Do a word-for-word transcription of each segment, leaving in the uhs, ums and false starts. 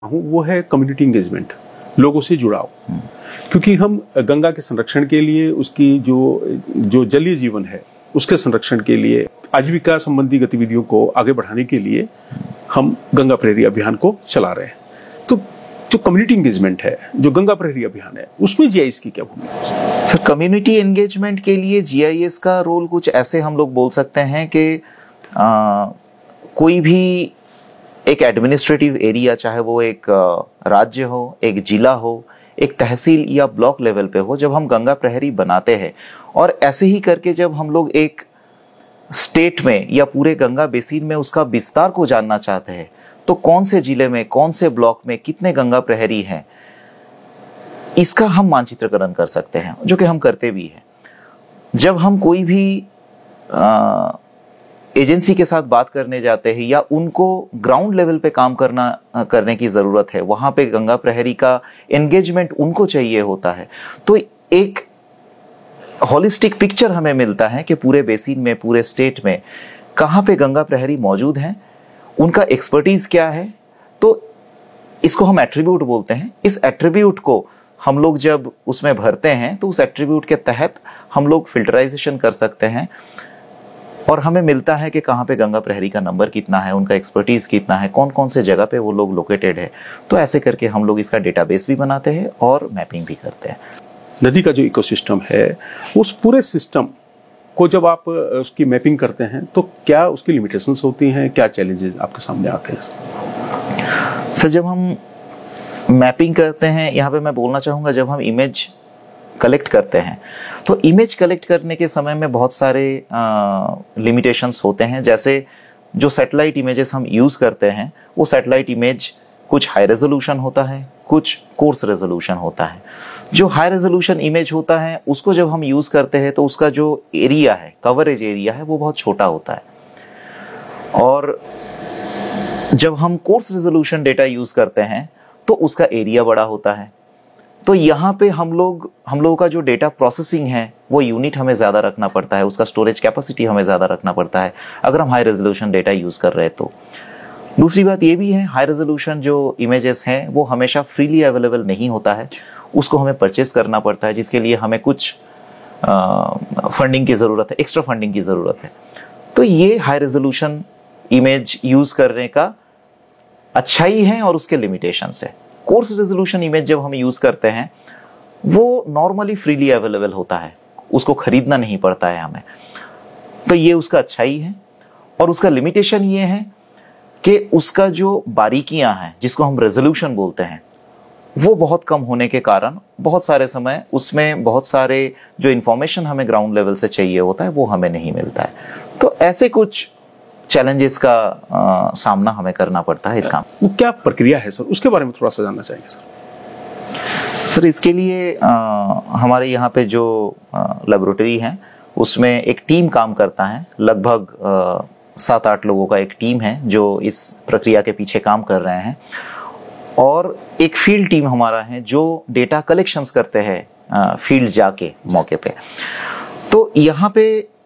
हूँ वो है कम्युनिटी इंगेजमेंट, लोगों से जुड़ाव। क्योंकि हम गंगा के संरक्षण के लिए, उसकी जो जो जलीय जीवन है उसके संरक्षण के लिए, आजीविका संबंधी गतिविधियों को आगे बढ़ाने के लिए हम गंगा प्रहरी अभियान को चला रहे हैं। तो जो कम्युनिटी एंगेजमेंट है, जो गंगा प्रहरी अभियान है, उसमें जीआईएस की क्या भूमिका है? सर, कम्युनिटी एंगेजमेंट के लिए जीआईएस का रोल कुछ ऐसे हम लोग बोल सकते हैं कि आ, कोई भी एक एडमिनिस्ट्रेटिव एरिया, चाहे वो एक राज्य हो, एक जिला हो, एक तहसील या ब्लॉक लेवल पे हो, जब हम गंगा प्रहरी बनाते हैं और ऐसे ही करके जब हम लोग एक स्टेट में या पूरे गंगा बेसिन में उसका विस्तार को जानना चाहते हैं, तो कौन से जिले में, कौन से ब्लॉक में कितने गंगा प्रहरी हैं, इसका हम मानचित्रकरण कर सकते हैं, जो कि हम करते भी हैं। जब हम कोई भी आ, एजेंसी के साथ बात करने जाते हैं या उनको ग्राउंड लेवल पे काम करना करने की जरूरत है, वहां पे गंगा प्रहरी का एंगेजमेंट उनको चाहिए होता है, तो एक होलिस्टिक पिक्चर हमें मिलता है कि पूरे बेसिन में, पूरे स्टेट में कहां पे गंगा प्रहरी मौजूद हैं, उनका एक्सपर्टीज क्या है। तो इसको हम एट्रीब्यूट बोलते हैं। इस एट्रीब्यूट को हम लोग जब उसमें भरते हैं तो उस एट्रीब्यूट के तहत हम लोग फिल्टराइजेशन कर सकते हैं और हमें मिलता है कि कहाँ पे गंगा प्रहरी का नंबर कितना है, उनका एक्सपर्टीज कितना है, कौन कौन से जगह पे वो लोग लोकेटेड है। तो ऐसे करके हम लोग इसका डेटाबेस भी बनाते हैं और मैपिंग भी करते हैं। नदी का जो इकोसिस्टम है, उस पूरे सिस्टम को जब आप उसकी मैपिंग करते हैं तो क्या उसकी लिमिटेशंस होती हैं, क्या चैलेंजेस आपके सामने आते हैं? सर, जब हम मैपिंग करते हैं, यहाँ पे मैं बोलना चाहूँगा, जब हम इमेज कलेक्ट करते हैं तो इमेज कलेक्ट करने के समय में बहुत सारे लिमिटेशंस होते हैं। जैसे जो सैटेलाइट इमेजेस हम यूज़ करते हैं, वो सैटेलाइट इमेज कुछ हाई रेजोल्यूशन होता है, कुछ कोर्स रेजोल्यूशन होता है। जो हाई रेजोल्यूशन इमेज होता है उसको जब हम यूज़ करते हैं तो उसका जो एरिया है, कवरेज एरिया है, वो बहुत छोटा होता है। और जब हम कोर्स रेजोल्यूशन डेटा यूज़ करते हैं तो उसका एरिया बड़ा होता है। तो यहाँ पे हम लोग हम लोगों का जो डेटा प्रोसेसिंग है वो यूनिट हमें ज़्यादा रखना पड़ता है, उसका स्टोरेज कैपेसिटी हमें ज़्यादा रखना पड़ता है अगर हम हाई रेजोल्यूशन डेटा यूज़ कर रहे हैं तो। दूसरी बात ये भी है, हाई रेजोल्यूशन जो इमेजेस हैं वो हमेशा फ्रीली अवेलेबल नहीं होता है, उसको हमें परचेज करना पड़ता है, जिसके लिए हमें कुछ फंडिंग की ज़रूरत है, एक्स्ट्रा फंडिंग की ज़रूरत है। तो ये हाई रेजोल्यूशन इमेज यूज़ करने का अच्छाई है और उसके लिमिटेशंस है। कोर्स रेजोल्यूशन इमेज जब हम यूज करते हैं वो नॉर्मली फ्रीली अवेलेबल होता है, उसको खरीदना नहीं पड़ता है हमें। तो ये उसका अच्छाई है। और उसका लिमिटेशन ये है कि उसका जो बारीकियां हैं, जिसको हम रेजोल्यूशन बोलते हैं, वो बहुत कम होने के कारण बहुत सारे समय उसमें बहुत सारे जो इंफॉर्मेशन हमें ग्राउंड लेवल से चाहिए होता है वो हमें नहीं मिलता है। तो ऐसे कुछ चैलेंजेस का आ, सामना हमें करना पड़ता है इसका। वो क्या प्रक्रिया है सर, उसके बारे में थोड़ा सा जानना चाहेंगे सर। सर, इसके लिए आ, हमारे यहाँ पे जो लेबोरेटरी है उसमें एक टीम काम करता है। लगभग सात आठ लोगों का एक टीम है जो इस प्रक्रिया के पीछे काम कर रहे हैं। और एक फील्ड टीम हमारा है जो डेटा कलेक्शंस करते हैं फील्ड जाके मौके पे। तो यहाँ पे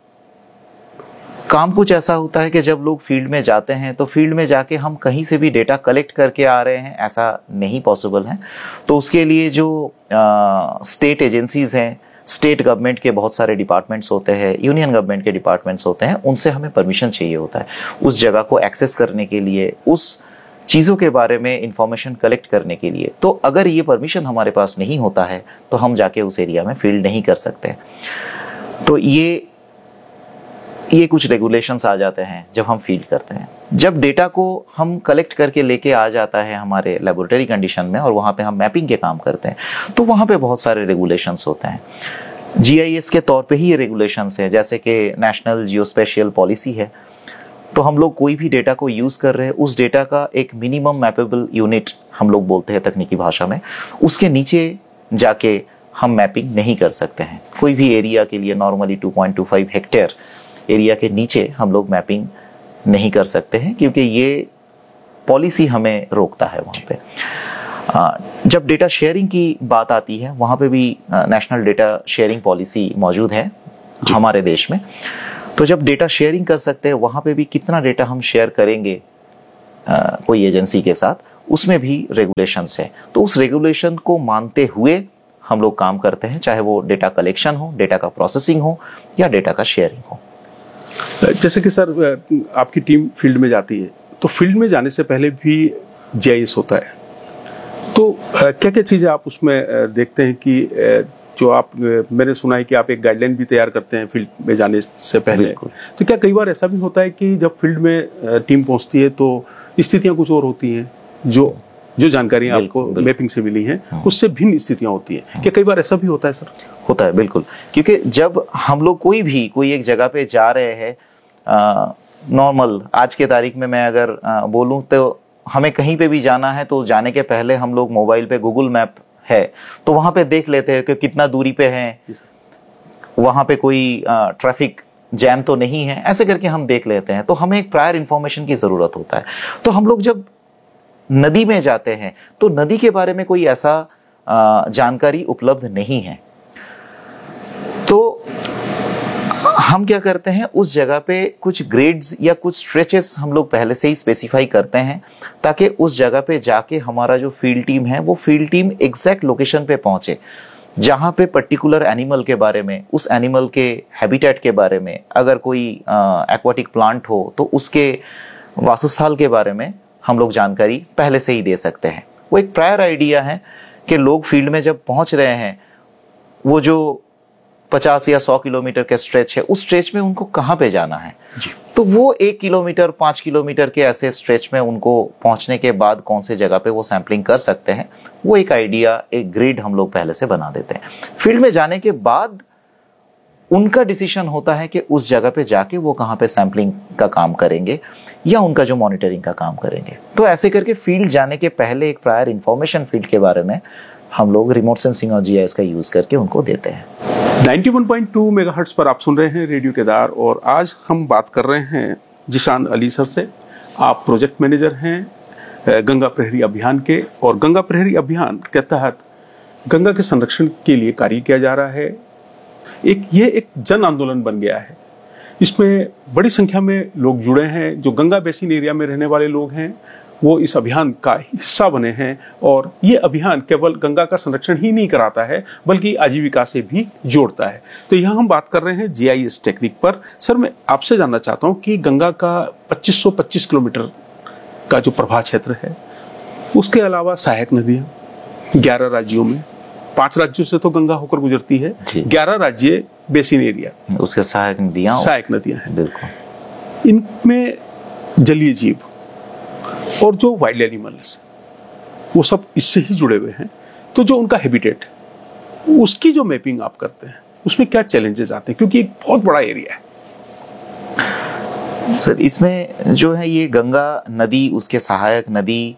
काम कुछ ऐसा होता है कि जब लोग फील्ड में जाते हैं तो फील्ड में जाके हम कहीं से भी डेटा कलेक्ट करके आ रहे हैं ऐसा नहीं पॉसिबल है। तो उसके लिए जो आ, स्टेट एजेंसीज हैं, स्टेट गवर्नमेंट के बहुत सारे डिपार्टमेंट्स होते हैं, यूनियन गवर्नमेंट के डिपार्टमेंट्स होते हैं, उनसे हमें परमिशन चाहिए होता है उस जगह को एक्सेस करने के लिए, उस चीज़ों के बारे में इंफॉर्मेशन कलेक्ट करने के लिए। तो अगर ये परमिशन हमारे पास नहीं होता है तो हम जाके उस एरिया में फील्ड नहीं कर सकते। तो ये ये कुछ रेगुलेशंस आ जाते हैं जब हम फील्ड करते हैं। जब डेटा को हम कलेक्ट करके लेके आ जाता है हमारे लेबोरेटरी कंडीशन में और वहाँ पे हम मैपिंग के काम करते हैं तो वहाँ पे बहुत सारे रेगुलेशंस होते हैं। जीआईएस के तौर पे ही ये रेगुलेशंस हैं, जैसे कि नेशनल जियोस्पेशियल पॉलिसी है। तो हम लोग कोई भी डेटा को यूज़ कर रहे हैं, उस डेटा का एक मिनिमम मैपेबल यूनिट हम लोग बोलते हैं तकनीकी भाषा में, उसके नीचे जाके हम मैपिंग नहीं कर सकते हैं। कोई भी एरिया के लिए normally two point two five hectare area के नीचे हम लोग मैपिंग नहीं कर सकते हैं, क्योंकि ये पॉलिसी हमें रोकता है वहाँ पे। आ, जब डेटा शेयरिंग की बात आती है, वहाँ पे भी नेशनल डेटा शेयरिंग पॉलिसी मौजूद है हमारे देश में। तो जब डेटा शेयरिंग कर सकते हैं, वहाँ पे भी कितना डेटा हम शेयर करेंगे आ, कोई एजेंसी के साथ, उसमें भी रेगुलेशंस है। तो उस रेगुलेशन को मानते हुए हम लोग काम करते हैं, चाहे वो डेटा कलेक्शन हो, डेटा का प्रोसेसिंग हो या डेटा का शेयरिंग हो। जैसे कि सर आपकी टीम फील्ड में जाती है, तो फील्ड में जाने से पहले भी जी आई एस होता है, तो क्या क्या चीज़ें आप उसमें देखते हैं कि जो आप, मैंने सुना है कि आप एक गाइडलाइन भी तैयार करते हैं फील्ड में जाने से पहले, तो क्या कई बार ऐसा भी होता है कि जब फील्ड में टीम पहुंचती है तो स्थितियां कुछ और होती हैं, जो जो जानकारियां आपको मैपिंग से मिली हैं उससे भिन्न स्थितियां होती हैं, क्या कई बार ऐसा भी होता है सर? होता है, बिल्कुल। क्योंकि जब हम लोग कोई भी कोई एक जगह पे जा रहे हैं, नॉर्मल आज के तारीख में मैं अगर बोलूं तो हमें कहीं पे भी जाना है तो जाने के पहले हम लोग मोबाइल पे गूगल मैप है तो वहां पे देख लेते हैं कि कितना दूरी पे है, वहां पे कोई ट्रैफिक जैम तो नहीं है, ऐसे करके हम देख लेते हैं। तो हमें एक प्रायर इंफॉर्मेशन की जरूरत होता है। तो हम लोग जब नदी में जाते हैं तो नदी के बारे में कोई ऐसा जानकारी उपलब्ध नहीं है, तो हम क्या करते हैं, उस जगह पे कुछ ग्रेड्स या कुछ स्ट्रेचेस हम लोग पहले से ही स्पेसिफाई करते हैं, ताकि उस जगह पे जाके हमारा जो फील्ड टीम है वो फील्ड टीम एग्जैक्ट लोकेशन पे पहुंचे, जहां पे पर्टिकुलर एनिमल के बारे में, उस एनिमल के हैबिटेट के बारे में, अगर कोई एक्वाटिक प्लांट हो तो उसके वासस्थल के बारे में हम लोग जानकारी पहले से ही दे सकते हैं। वो एक प्रायर आइडिया है कि लोग फील्ड में जब पहुंच रहे हैं, वो जो पचास या सौ किलोमीटर के स्ट्रेच है, उस स्ट्रेच में उनको कहाँ पे जाना है जी। तो वो एक किलोमीटर पांच किलोमीटर के ऐसे स्ट्रेच में उनको पहुंचने के बाद कौन से जगह पे वो सैंपलिंग कर सकते हैं, वो एक आइडिया, एक ग्रिड हम लोग पहले से बना देते हैं। फील्ड में जाने के बाद उनका डिसीजन होता है कि उस जगह पे जाके वो कहाँ पे सैंपलिंग का काम करेंगे या उनका जो मॉनिटरिंग का काम करेंगे। तो ऐसे करके फील्ड जाने के पहले एक प्रायर इंफॉर्मेशन फील्ड के बारे में हम लोग रिमोट सेंसिंग और जी आई एस का यूज करके उनको देते हैं। इक्यानवे पॉइंट दो मेगाहर्ट्ज पर आप सुन रहे हैं रेडियो केदार, और आज हम बात कर रहे हैं जिशान अली सर से। आप प्रोजेक्ट मैनेजर हैं गंगा प्रहरी अभियान के, और गंगा प्रहरी अभियान के तहत गंगा के संरक्षण के लिए कार्य किया जा रहा है। एक ये एक जन आंदोलन बन गया है, इसमें बड़ी संख्या में लोग जुड़े हैं। जो गंगा बेसिन एरिया में रहने वाले लोग हैं वो इस अभियान का हिस्सा बने हैं, और ये अभियान केवल गंगा का संरक्षण ही नहीं कराता है बल्कि आजीविका से भी जोड़ता है। तो यहाँ हम बात कर रहे हैं जी आई एस टेक्निक पर। सर, मैं आपसे जानना चाहता हूँ कि गंगा का पच्चीस सौ पच्चीस किलोमीटर का जो प्रवाह क्षेत्र है, उसके अलावा सहायक नदियाँ ग्यारह राज्यों में, पांच राज्यों से तो गंगा होकर गुजरती है, ग्यारह राज्य बेसिन एरिया, उसके सहायक नदियाँ सहायक नदियाँ हैं। बिल्कुल। इनमें जलीय जीव और जो वाइल्ड एनिमल्स वो सब इससे ही जुड़े हुए हैं। तो जो उनका हैबिटेट, उसकी जो मैपिंग आप करते हैं, उसमें क्या चैलेंजेस आते हैं, क्योंकि एक बहुत बड़ा एरिया है सर। इसमें जो है ये गंगा नदी, उसके सहायक नदी,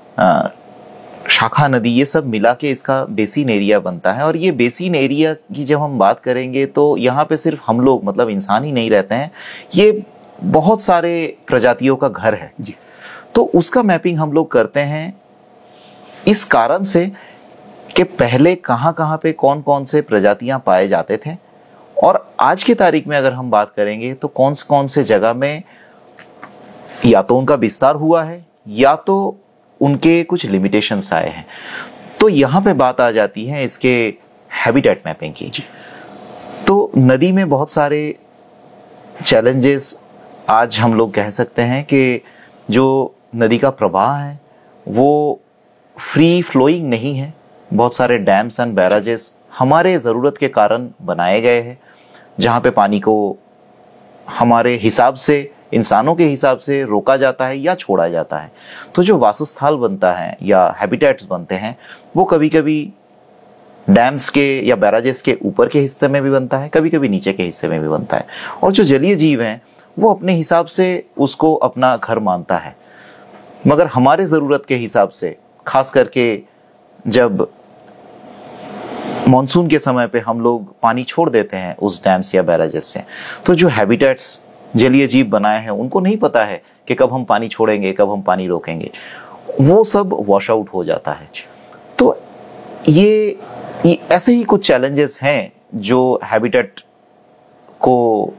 शाखा नदी, ये सब मिला के इसका बेसिन एरिया बनता है। और ये बेसिन एरिया की जब हम बात करेंगे तो यहाँ पे सिर्फ हम लोग, मतलब इंसान ही नहीं रहते हैं, ये बहुत सारे प्रजातियों का घर है जी। तो उसका मैपिंग हम लोग करते हैं इस कारण से कि पहले कहाँ कहाँ पे कौन कौन से प्रजातियां पाए जाते थे, और आज की तारीख में अगर हम बात करेंगे तो कौन कौन से जगह में या तो उनका विस्तार हुआ है या तो उनके कुछ लिमिटेशंस आए हैं। तो यहाँ पे बात आ जाती है इसके हैबिटेट मैपिंग की। तो नदी में बहुत सारे चैलेंजेस आज हम लोग कह सकते हैं कि जो नदी का प्रवाह है वो फ्री फ्लोइंग नहीं है। बहुत सारे डैम्स एंड बैराजेस हमारे ज़रूरत के कारण बनाए गए हैं, जहाँ पे पानी को हमारे हिसाब से, इंसानों के हिसाब से रोका जाता है या छोड़ा जाता है। तो जो वासस्थल बनता है या हैबिटेट्स बनते हैं वो कभी कभी डैम्स के या बैराजेस के ऊपर के हिस्से में भी बनता है, कभी कभी नीचे के हिस्से में भी बनता है। और जो जलीय जीव हैं वो अपने हिसाब से उसको अपना घर मानता है, मगर हमारे ज़रूरत के हिसाब से, खास करके जब मॉनसून के समय पे हम लोग पानी छोड़ देते हैं उस डैम्स या बैराजेस से, तो जो हैबिटेट्स जलीय जीव बनाए हैं उनको नहीं पता है कि कब हम पानी छोड़ेंगे, कब हम पानी रोकेंगे, वो सब वॉश आउट हो जाता है। तो ये, ये ऐसे ही कुछ चैलेंजेस हैं जो हैबिटेट को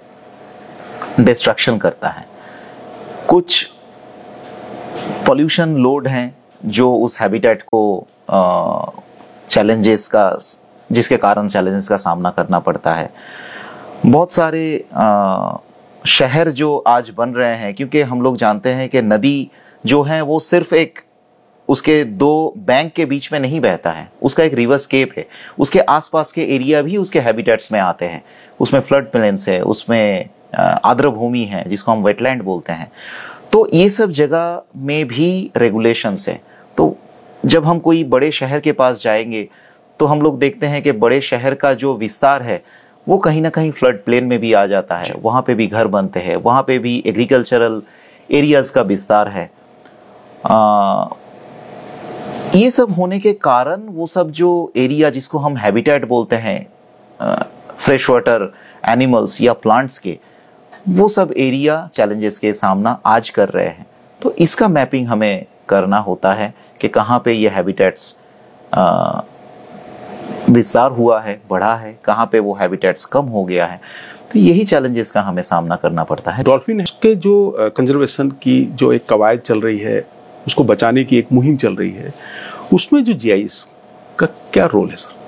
डिस्ट्रक्शन करता है। कुछ पॉल्यूशन लोड हैं जो उस हैबिटेट को चैलेंजेस का जिसके कारण चैलेंजेस का सामना करना पड़ता है। बहुत सारे आ, शहर जो आज बन रहे हैं, क्योंकि हम लोग जानते हैं कि नदी जो है वो सिर्फ एक उसके दो बैंक के बीच में नहीं बहता है, उसका एक रिवर स्केप है, उसके आसपास के एरिया भी उसके हैबिटेट्स में आते हैं, उसमें फ्लड प्लेन्स है, उसमें आर्द्र भूमि है जिसको हम वेटलैंड बोलते हैं। तो ये सब जगह में भी रेगुलेशंस है। तो जब हम कोई बड़े शहर के पास जाएंगे तो हम लोग देखते हैं कि बड़े शहर का जो विस्तार है वो कहीं ना कहीं फ्लड प्लेन में भी आ जाता है, वहां पे भी घर बनते हैं, वहां पे भी एग्रीकल्चरल एरियाज का विस्तार है। आ, ये सब होने के कारण वो सब जो एरिया जिसको हम हैबिटेट बोलते हैं, फ्रेश वाटर एनिमल्स या प्लांट्स के, वो सब एरिया चैलेंजेस के सामना आज कर रहे हैं। तो इसका मैपिंग हमें करना होता है कि कहाँ पे ये हैबिटेट्स विस्तार हुआ है, बढ़ा है, कहाँ पे वो हैबिटेट्स कम हो गया है। तो यही चैलेंजेस का हमें सामना करना पड़ता है। डॉल्फिन के जो कंजर्वेशन की जो एक कवायद चल रही है, उसको बचाने की एक मुहिम चल रही है, उसमें जो जीआईएस का क्या रोल है सर?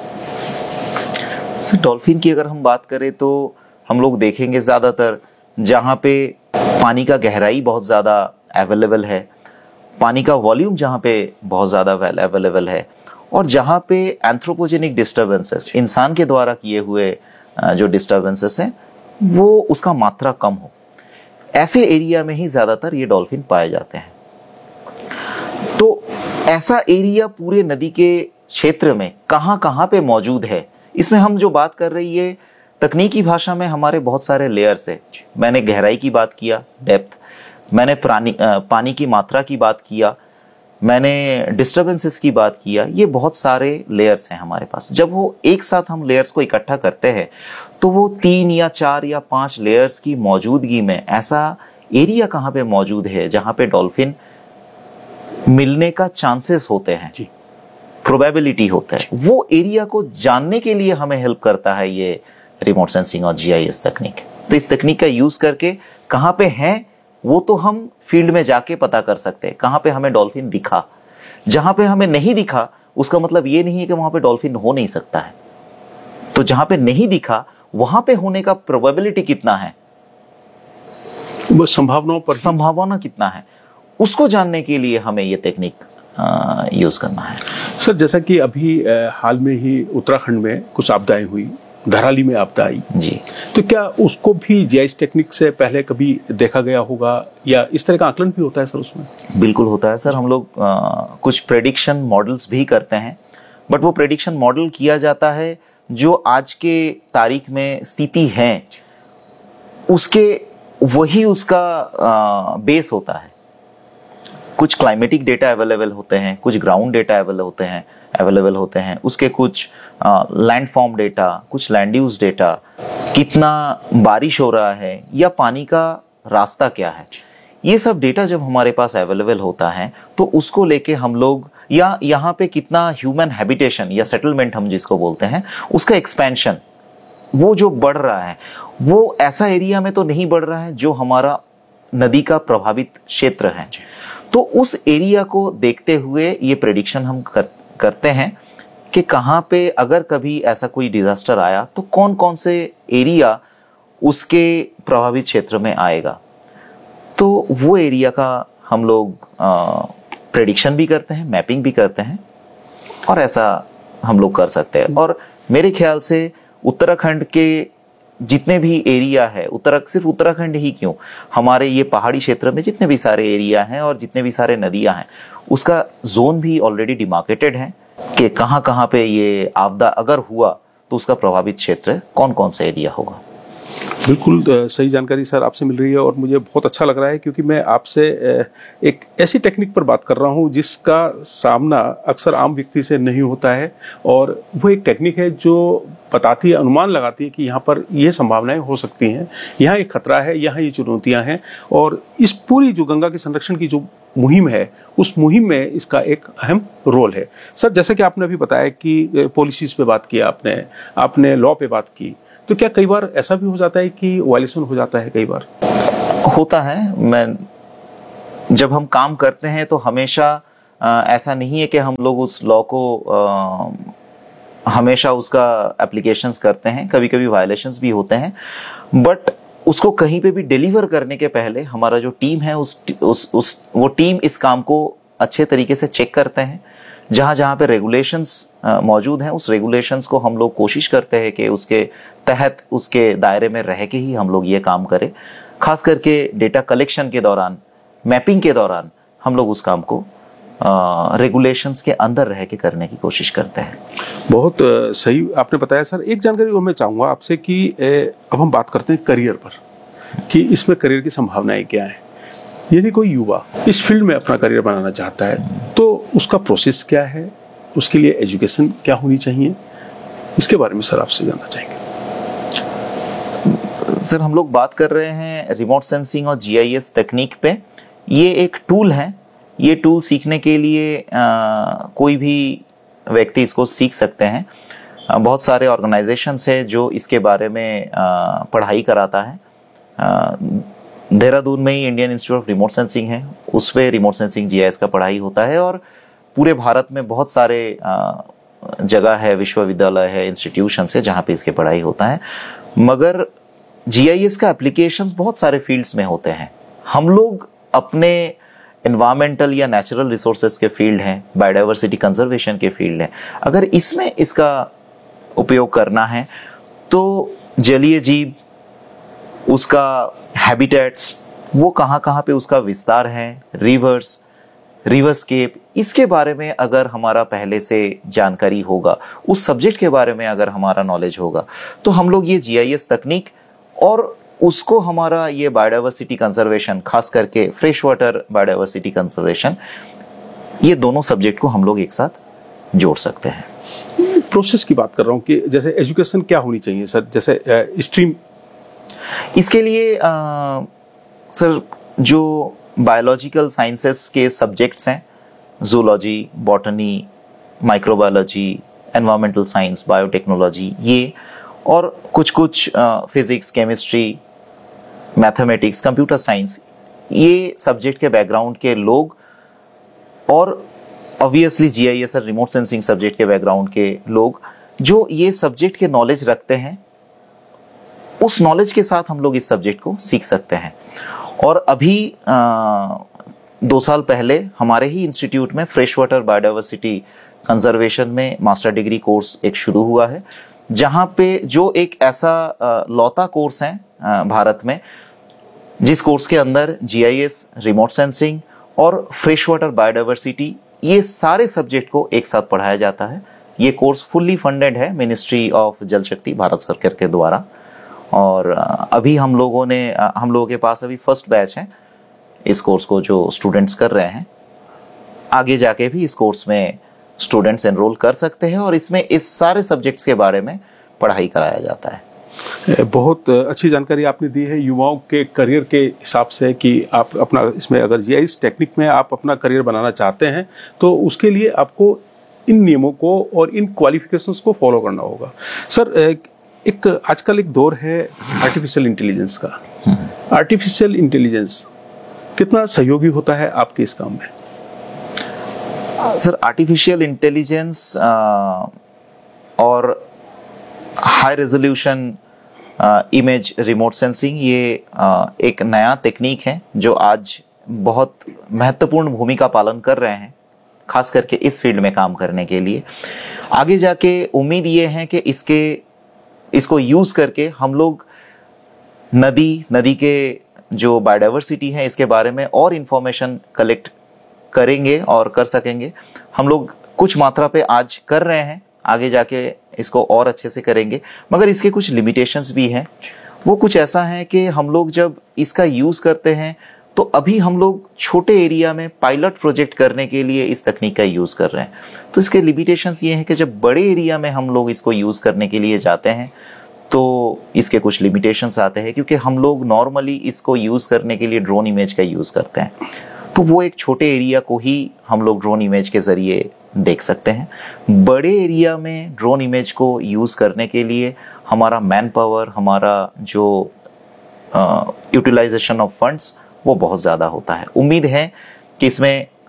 सर डॉल्फिन की अगर हम बात करें तो हम लोग देखेंगे ज्यादातर जहाँ पे पानी का गहराई बहुत ज्यादा अवेलेबल है, पानी का वॉल्यूम जहाँ पे बहुत ज्यादा अवेलेबल है, और जहाँ पे एंथ्रोपोजेनिक डिस्टर्बेंसेस, इंसान के द्वारा किए हुए जो डिस्टर्बेंसेस हैं वो उसका मात्रा कम हो, ऐसे एरिया में ही ज्यादातर ये डॉल्फिन पाए जाते हैं। तो ऐसा एरिया पूरे नदी के क्षेत्र में कहाँ कहाँ पे मौजूद है, इसमें हम जो बात कर रही है तकनीकी भाषा में हमारे बहुत सारे लेयर्स है। मैंने गहराई की बात किया, डेप्थ, मैंने पानी पानी की मात्रा की बात किया, मैंने डिस्टर्बेंसेस की बात किया, ये बहुत सारे लेयर्स हैं हमारे पास। जब वो एक साथ हम लेयर्स को इकट्ठा करते हैं तो वो तीन या चार या पांच लेयर्स की मौजूदगी में ऐसा एरिया कहाँ पे मौजूद है जहाँ पे डॉल्फिन मिलने का चांसेस होते हैं, प्रोबेबिलिटी होता है, वो एरिया को जानने के लिए हमें हेल्प करता है ये रिमोट सेंसिंग और जीआईएस तकनीक। तो इस तकनीक का यूज करके कहाँ पे हैं वो तो हम फील्ड में जाके पता कर सकते हैं, कहाँ पे हमें डॉल्फिन दिखा। जहां पे हमें नहीं दिखा उसका मतलब ये नहीं है कि वहां पे डॉल्फिन हो नहीं सकता है। तो जहां पे नहीं दिखा वहां पे होने का प्रोबेबिलिटी कितना है, संभावनाओं पर संभावना कितना है, उसको जानने के लिए हमें ये टेक्निक यूज करना है। सर जैसा कि अभी आ, हाल में ही उत्तराखंड में कुछ आपदाएं हुई, धराली में आपदा आई जी, तो क्या उसको भी जीआईएस टेक्निक से पहले कभी देखा गया होगा या इस तरह का आकलन भी होता है सर उसमें? बिल्कुल होता है सर। हम लोग कुछ प्रेडिक्शन मॉडल्स भी करते हैं, बट वो प्रेडिक्शन मॉडल किया जाता है जो आज के तारीख में स्थिति है उसके वही उसका आ, बेस होता है। कुछ क्लाइमेटिक डेटा अवेलेबल होते हैं, कुछ ग्राउंड डेटा अवेलेबल होते हैं अवेलेबल होते हैं उसके कुछ लैंडफॉर्म डेटा, कुछ लैंड यूज डेटा, कितना बारिश हो रहा है या पानी का रास्ता क्या है, ये सब डेटा जब हमारे पास अवेलेबल होता है तो उसको लेके हम लोग, या यहाँ पे कितना ह्यूमन हैबिटेशन या सेटलमेंट हम जिसको बोलते हैं उसका एक्सपेंशन वो जो बढ़ रहा है वो ऐसा एरिया में तो नहीं बढ़ रहा है जो हमारा नदी का प्रभावित क्षेत्र है। तो उस एरिया को देखते हुए ये प्रेडिक्शन हम कर, करते हैं कि कहाँ पे अगर कभी ऐसा कोई डिजास्टर आया तो कौन कौन से एरिया उसके प्रभावित क्षेत्र में आएगा। तो वो एरिया का हम लोग प्रेडिक्शन भी करते हैं, मैपिंग भी करते हैं, और ऐसा हम लोग कर सकते हैं। और मेरे ख्याल से उत्तराखंड के जितने भी एरिया है, उत्तरा सिर्फ उत्तराखंड ही क्यों, हमारे ये पहाड़ी क्षेत्र में जितने भी सारे एरिया हैं और जितने भी सारे नदियां हैं उसका जोन भी ऑलरेडी डिमार्केटेड है कि कहाँ कहाँ पे ये आपदा अगर हुआ तो उसका प्रभावित क्षेत्र कौन कौन सा एरिया होगा। बिल्कुल सही जानकारी सर आपसे मिल रही है और मुझे बहुत अच्छा लग रहा है क्योंकि मैं आपसे एक ऐसी टेक्निक पर बात कर रहा हूं जिसका सामना अक्सर आम व्यक्ति से नहीं होता है, और वो एक टेक्निक है जो बताती है, अनुमान लगाती है कि यहाँ पर ये संभावनाएं हो सकती हैं, यहाँ एक खतरा है, यहाँ ये चुनौतियां हैं, और इस पूरी जो गंगा के संरक्षण की जो मुहिम है उस मुहिम में इसका एक अहम रोल है। सर जैसे कि आपने अभी बताया कि पॉलिसीज पे बात किया आपने आपने लॉ पे बात की, तो क्या कई बार ऐसा भी हो जाता है कि वायलेशन हो जाता है? कई बार होता है। मैं जब हम काम करते हैं तो हमेशा ऐसा नहीं है कि हम लोग उस लॉ को आ, हमेशा उसका एप्लीकेशंस करते हैं, कभी कभी वायलेशंस भी होते हैं, बट उसको कहीं पे भी डिलीवर करने के पहले हमारा जो टीम है उस उस उस वो टीम इस काम को अच्छे तरीके से चेक करते हैं। जहां जहां पे रेगुलेशंस मौजूद हैं उस रेगुलेशंस को हम लोग कोशिश करते हैं कि उसके तहत, उसके दायरे में रह के ही हम लोग ये काम करें। खास करके डेटा कलेक्शन के दौरान, मैपिंग के दौरान हम लोग उस काम को रेगुलेशंस के अंदर रह के करने की कोशिश करते हैं। बहुत uh, सही आपने बताया सर। एक जानकारी वो मैं चाहूँगा आपसे कि uh, अब हम बात करते हैं करियर पर, कि इसमें करियर की संभावनाएं क्या हैं। यदि कोई युवा इस फील्ड में अपना करियर बनाना चाहता है तो उसका प्रोसेस क्या है, उसके लिए एजुकेशन क्या होनी चाहिए, इसके बारे में सर आपसे जानना चाहेंगे। सर, हम लोग बात कर रहे हैं रिमोट सेंसिंग और जीआईएस तकनीक पे। ये एक टूल है, ये टूल सीखने के लिए आ, कोई भी व्यक्ति इसको सीख सकते हैं। आ, बहुत सारे ऑर्गेनाइजेशंस है जो इसके बारे में आ, पढ़ाई कराता है। देहरादून में ही Indian institute of remote sensing है, उस पे रिमोट सेंसिंग जीआईएस का पढ़ाई होता है। और पूरे भारत में बहुत सारे जगह है, विश्वविद्यालय है, इंस्टीट्यूशन है जहाँ पे इसके पढ़ाई होता है। मगर जीआईएस का एप्लीकेशंस बहुत सारे फील्ड्स में होते हैं। हम लोग अपने एनवायरमेंटल या नेचुरल रिसोर्सेज के फील्ड हैं, बायोडाइवर्सिटी कंजर्वेशन के फील्ड हैं, अगर इसमें इसका उपयोग करना है तो जलीय जीव, उसका हैबिटेट्स, वो कहाँ कहाँ पे उसका विस्तार है, रिवर्स, रिवरस्केप, इसके बारे में अगर हमारा पहले से जानकारी होगा, उस सब्जेक्ट के बारे में अगर हमारा नॉलेज होगा, तो हम लोग ये जीआईएस तकनीक और उसको हमारा ये बायोडाइवर्सिटी कंजर्वेशन, खास करके फ्रेश वाटर बायोडाइवर्सिटी कंजर्वेशन, ये दोनों सब्जेक्ट को हम लोग एक साथ जोड़ सकते हैं। प्रोसेस की बात कर रहा हूँ कि जैसे एजुकेशन क्या होनी चाहिए सर, जैसे स्ट्रीम इसके लिए आ, सर जो बायोलॉजिकल साइंसेस के सब्जेक्ट्स हैं, zoology, botany, microbiology, environmental science, biotechnology, ये और कुछ कुछ physics, chemistry, mathematics, computer science, ये सब्जेक्ट के बैकग्राउंड के लोग, और ऑब्वियसली जीआईएस और रिमोट सेंसिंग सब्जेक्ट के बैकग्राउंड के लोग जो ये सब्जेक्ट के नॉलेज रखते हैं, उस नॉलेज के साथ हम लोग इस सब्जेक्ट को सीख सकते हैं। और अभी आ, दो साल पहले हमारे ही इंस्टीट्यूट में फ्रेश वाटर बायोडाइवर्सिटी कंजर्वेशन में मास्टर डिग्री कोर्स एक शुरू हुआ है, जहां पे जो एक ऐसा आ, लौता कोर्स है आ, भारत में, जिस कोर्स के अंदर जीआईएस, रिमोट सेंसिंग और फ्रेश वाटर बायोडाइवर्सिटी, ये सारे सब्जेक्ट को एक साथ पढ़ाया जाता है। ये कोर्स फुल्ली फंडेड है मिनिस्ट्री ऑफ जल शक्ति भारत सरकार के द्वारा। और अभी हम लोगों ने हम लोगों के पास अभी फर्स्ट बैच है इस कोर्स को जो स्टूडेंट्स कर रहे हैं। आगे जाके भी इस कोर्स में स्टूडेंट्स एनरोल कर सकते हैं और इसमें इस सारे सब्जेक्ट्स के बारे में पढ़ाई कराया जाता है। बहुत अच्छी जानकारी आपने दी है युवाओं के करियर के हिसाब से कि आप अपना इसमें अगर जीआईएस टेक्निक में आप अपना करियर बनाना चाहते हैं तो उसके लिए आपको इन नियमों को और इन क्वालिफिकेशंस को फॉलो करना होगा। सर, एक आजकल एक दौर है आर्टिफिशियल इंटेलिजेंस का। आर्टिफिशियल इंटेलिजेंस कितना सहयोगी होता है आपके इस काम में? सर, आर्टिफिशियल इंटेलिजेंस और high resolution image remote sensing, ये आ, एक नया टेक्निक है जो आज बहुत महत्वपूर्ण भूमिका पालन कर रहे हैं, खास करके इस फील्ड में काम करने के लिए। आगे जाके उम्मीद ये है कि इसके इसको यूज करके हम लोग नदी नदी के जो बायोडाइवर्सिटी है इसके बारे में और इंफॉर्मेशन कलेक्ट करेंगे और कर सकेंगे। हम लोग कुछ मात्रा पे आज कर रहे हैं, आगे जाके इसको और अच्छे से करेंगे, मगर इसके कुछ लिमिटेशंस भी हैं। वो कुछ ऐसा है कि हम लोग जब इसका यूज करते हैं तो अभी हम लोग छोटे एरिया में पायलट प्रोजेक्ट करने के लिए इस तकनीक का यूज कर रहे हैं। तो इसके लिमिटेशंस ये हैं कि जब बड़े एरिया में हम लोग इसको यूज करने के लिए जाते हैं तो इसके कुछ लिमिटेशंस आते हैं, क्योंकि हम लोग नॉर्मली इसको यूज करने के लिए ड्रोन इमेज का यूज करते हैं। तो वो एक छोटे एरिया को ही हम लोग ड्रोन इमेज के जरिए देख सकते हैं। बड़े एरिया में ड्रोन इमेज को यूज करने के लिए हमारा मैन पावर, हमारा जो यूटिलाइजेशन ऑफ फंड्स, वो बहुत ज़्यादा होता है। उम्मीद है कि इसमें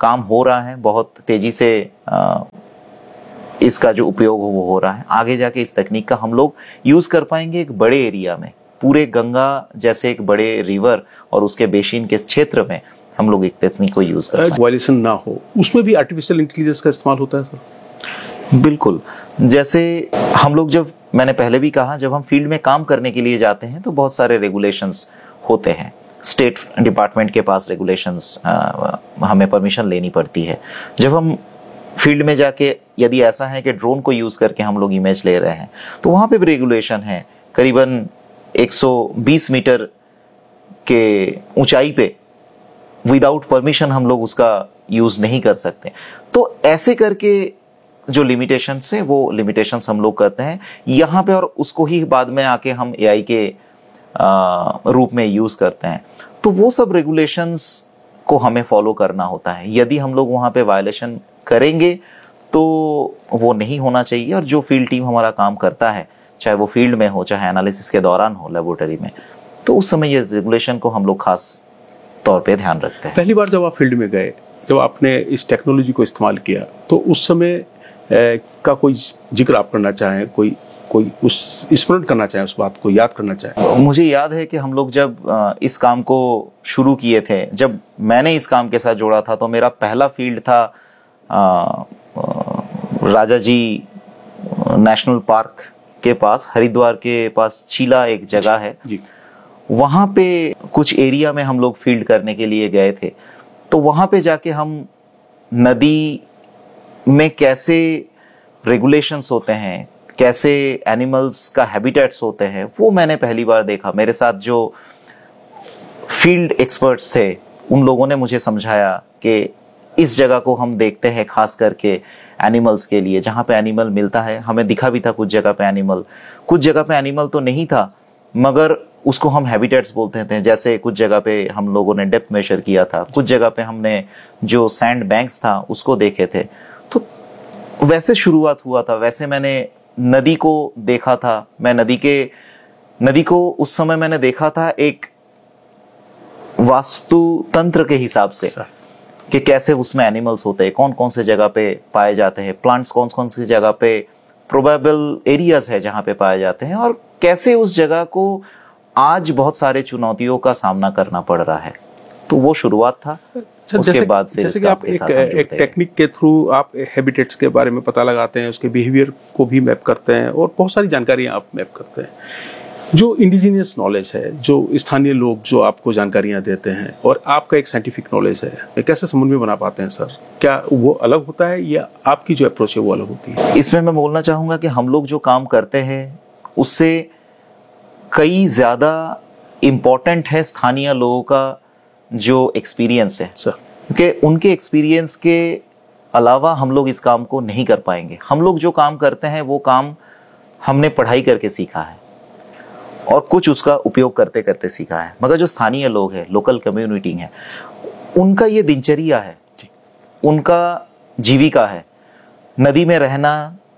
काम हो रहा है, बहुत तेजी से आ, इसका जो उपयोग हो वो हो रहा है। आगे जाके इस तकनीक का हम लोग यूज कर पाएंगे एक बड़े एरिया में, पूरे गंगा जैसे एक बड़े रिवर और उसके बेसिन के क्षेत्र में हम लोग एक तकनीक को यूज कर पाएंगे। वायलेशन ना हो, उसमें भी आर्टिफिशियल इंटेलिजेंस का इस्तेमाल होता है सर? बिल्कुल। जैसे हम लोग, जब मैंने पहले भी कहा, जब हम फील्ड में काम करने के लिए जाते हैं तो बहुत सारे रेगुलेशंस होते हैं। स्टेट डिपार्टमेंट के पास रेगुलेशंस हमें परमिशन लेनी पड़ती है। जब हम फील्ड में जाके, यदि ऐसा है कि ड्रोन को यूज करके हम लोग इमेज ले रहे हैं, तो वहां पे भी रेगुलेशन है। करीबन एक सौ बीस मीटर के ऊंचाई पे विदाउट परमिशन हम लोग उसका यूज नहीं कर सकते। तो ऐसे करके जो लिमिटेशंस है वो लिमिटेशंस हम लोग करते हैं यहाँ पे, और उसको ही बाद में आके हम एआई के आ, रूप में यूज करते हैं। तो वो सब रेगुलेशंस को हमें फॉलो करना होता है। यदि हम लोग वहां पे वायलेशन करेंगे तो वो नहीं होना चाहिए। और जो फील्ड टीम हमारा काम करता है, चाहे वो फील्ड में हो, चाहे एनालिसिस के दौरान हो, लेबोरेटरी में, तो उस समय ये रेगुलेशन को हम लोग खास तौर पे ध्यान रखते हैं। पहली बार जब आप फील्ड में गए, जब आपने इस टेक्नोलॉजी को इस्तेमाल किया, तो उस समय ए, का कोई जिक्र आप करना चाहें, कोई कोई उस स्मरण करना चाहें, उस बात को याद करना चाहें? मुझे याद है कि हम लोग जब इस काम को शुरू किए थे, जब मैंने इस काम के साथ जोड़ा था, तो मेरा पहला फील्ड था राजा जी नेशनल पार्क के पास, हरिद्वार के पास चीला एक जगह है जी। वहां पे कुछ एरिया में हम लोग फील्ड करने के लिए गए थे। तो वहां पे जाके हम नदी में कैसे रेगुलेशंस होते हैं, कैसे एनिमल्स का हैबिटेट्स होते हैं, वो मैंने पहली बार देखा। मेरे साथ जो फील्ड एक्सपर्ट्स थे, उन लोगों ने मुझे समझाया कि इस जगह को हम देखते हैं खास करके एनिमल्स के लिए, जहाँ पे एनिमल मिलता है। हमें दिखा भी था कुछ जगह पे एनिमल, कुछ जगह पे एनिमल तो नहीं था, मगर उसको हम हैबिटेट्स बोलते थे। जैसे कुछ जगह पे हम लोगों ने डेप्थ मेजर किया था, कुछ जगह पे हमने जो सैंड बैंक्स था उसको देखे थे। तो वैसे शुरुआत हुआ था। वैसे मैंने नदी को देखा था। मैं नदी के नदी को उस समय मैंने देखा था एक वास्तु तंत्र के हिसाब से, कि कैसे उसमें एनिमल्स होते हैं, कौन कौन से जगह पे पाए जाते हैं, प्लांट्स कौन कौन सी जगह पे प्रोबेबल एरियाज है जहां पे पाए जाते हैं, और कैसे उस जगह को आज बहुत सारे चुनौतियों का सामना करना पड़ रहा है। तो वो शुरुआत था। उसके जैसे, बाद फिर जैसे कि आप एक, एक टेक्निक के थ्रू आप हैबिटेट्स के बारे में पता लगाते हैं, उसके बिहेवियर को भी मैप करते हैं, और बहुत सारी जानकारियां आप मैप करते हैं। जो इंडिजिनियस नॉलेज है, जो स्थानीय लोग जो आपको जानकारियां देते हैं, और आपका एक साइंटिफिक नॉलेज है, कैसे समन्वय बना पाते हैं सर? क्या वो अलग होता है या आपकी जो अप्रोच है वो अलग होती है? इसमें मैं बोलना चाहूंगा कि हम लोग जो काम करते हैं उससे कई ज्यादा इम्पोर्टेंट है स्थानीय लोगों का जो एक्सपीरियंस है सर, क्योंकि उनके एक्सपीरियंस के अलावा हम लोग इस काम को नहीं कर पाएंगे। हम लोग जो काम करते हैं वो काम हमने पढ़ाई करके सीखा है और कुछ उसका उपयोग करते करते सीखा है, मगर जो स्थानीय लोग हैं, लोकल कम्युनिटी है, उनका ये दिनचर्या है, उनका जीविका है। नदी में रहना,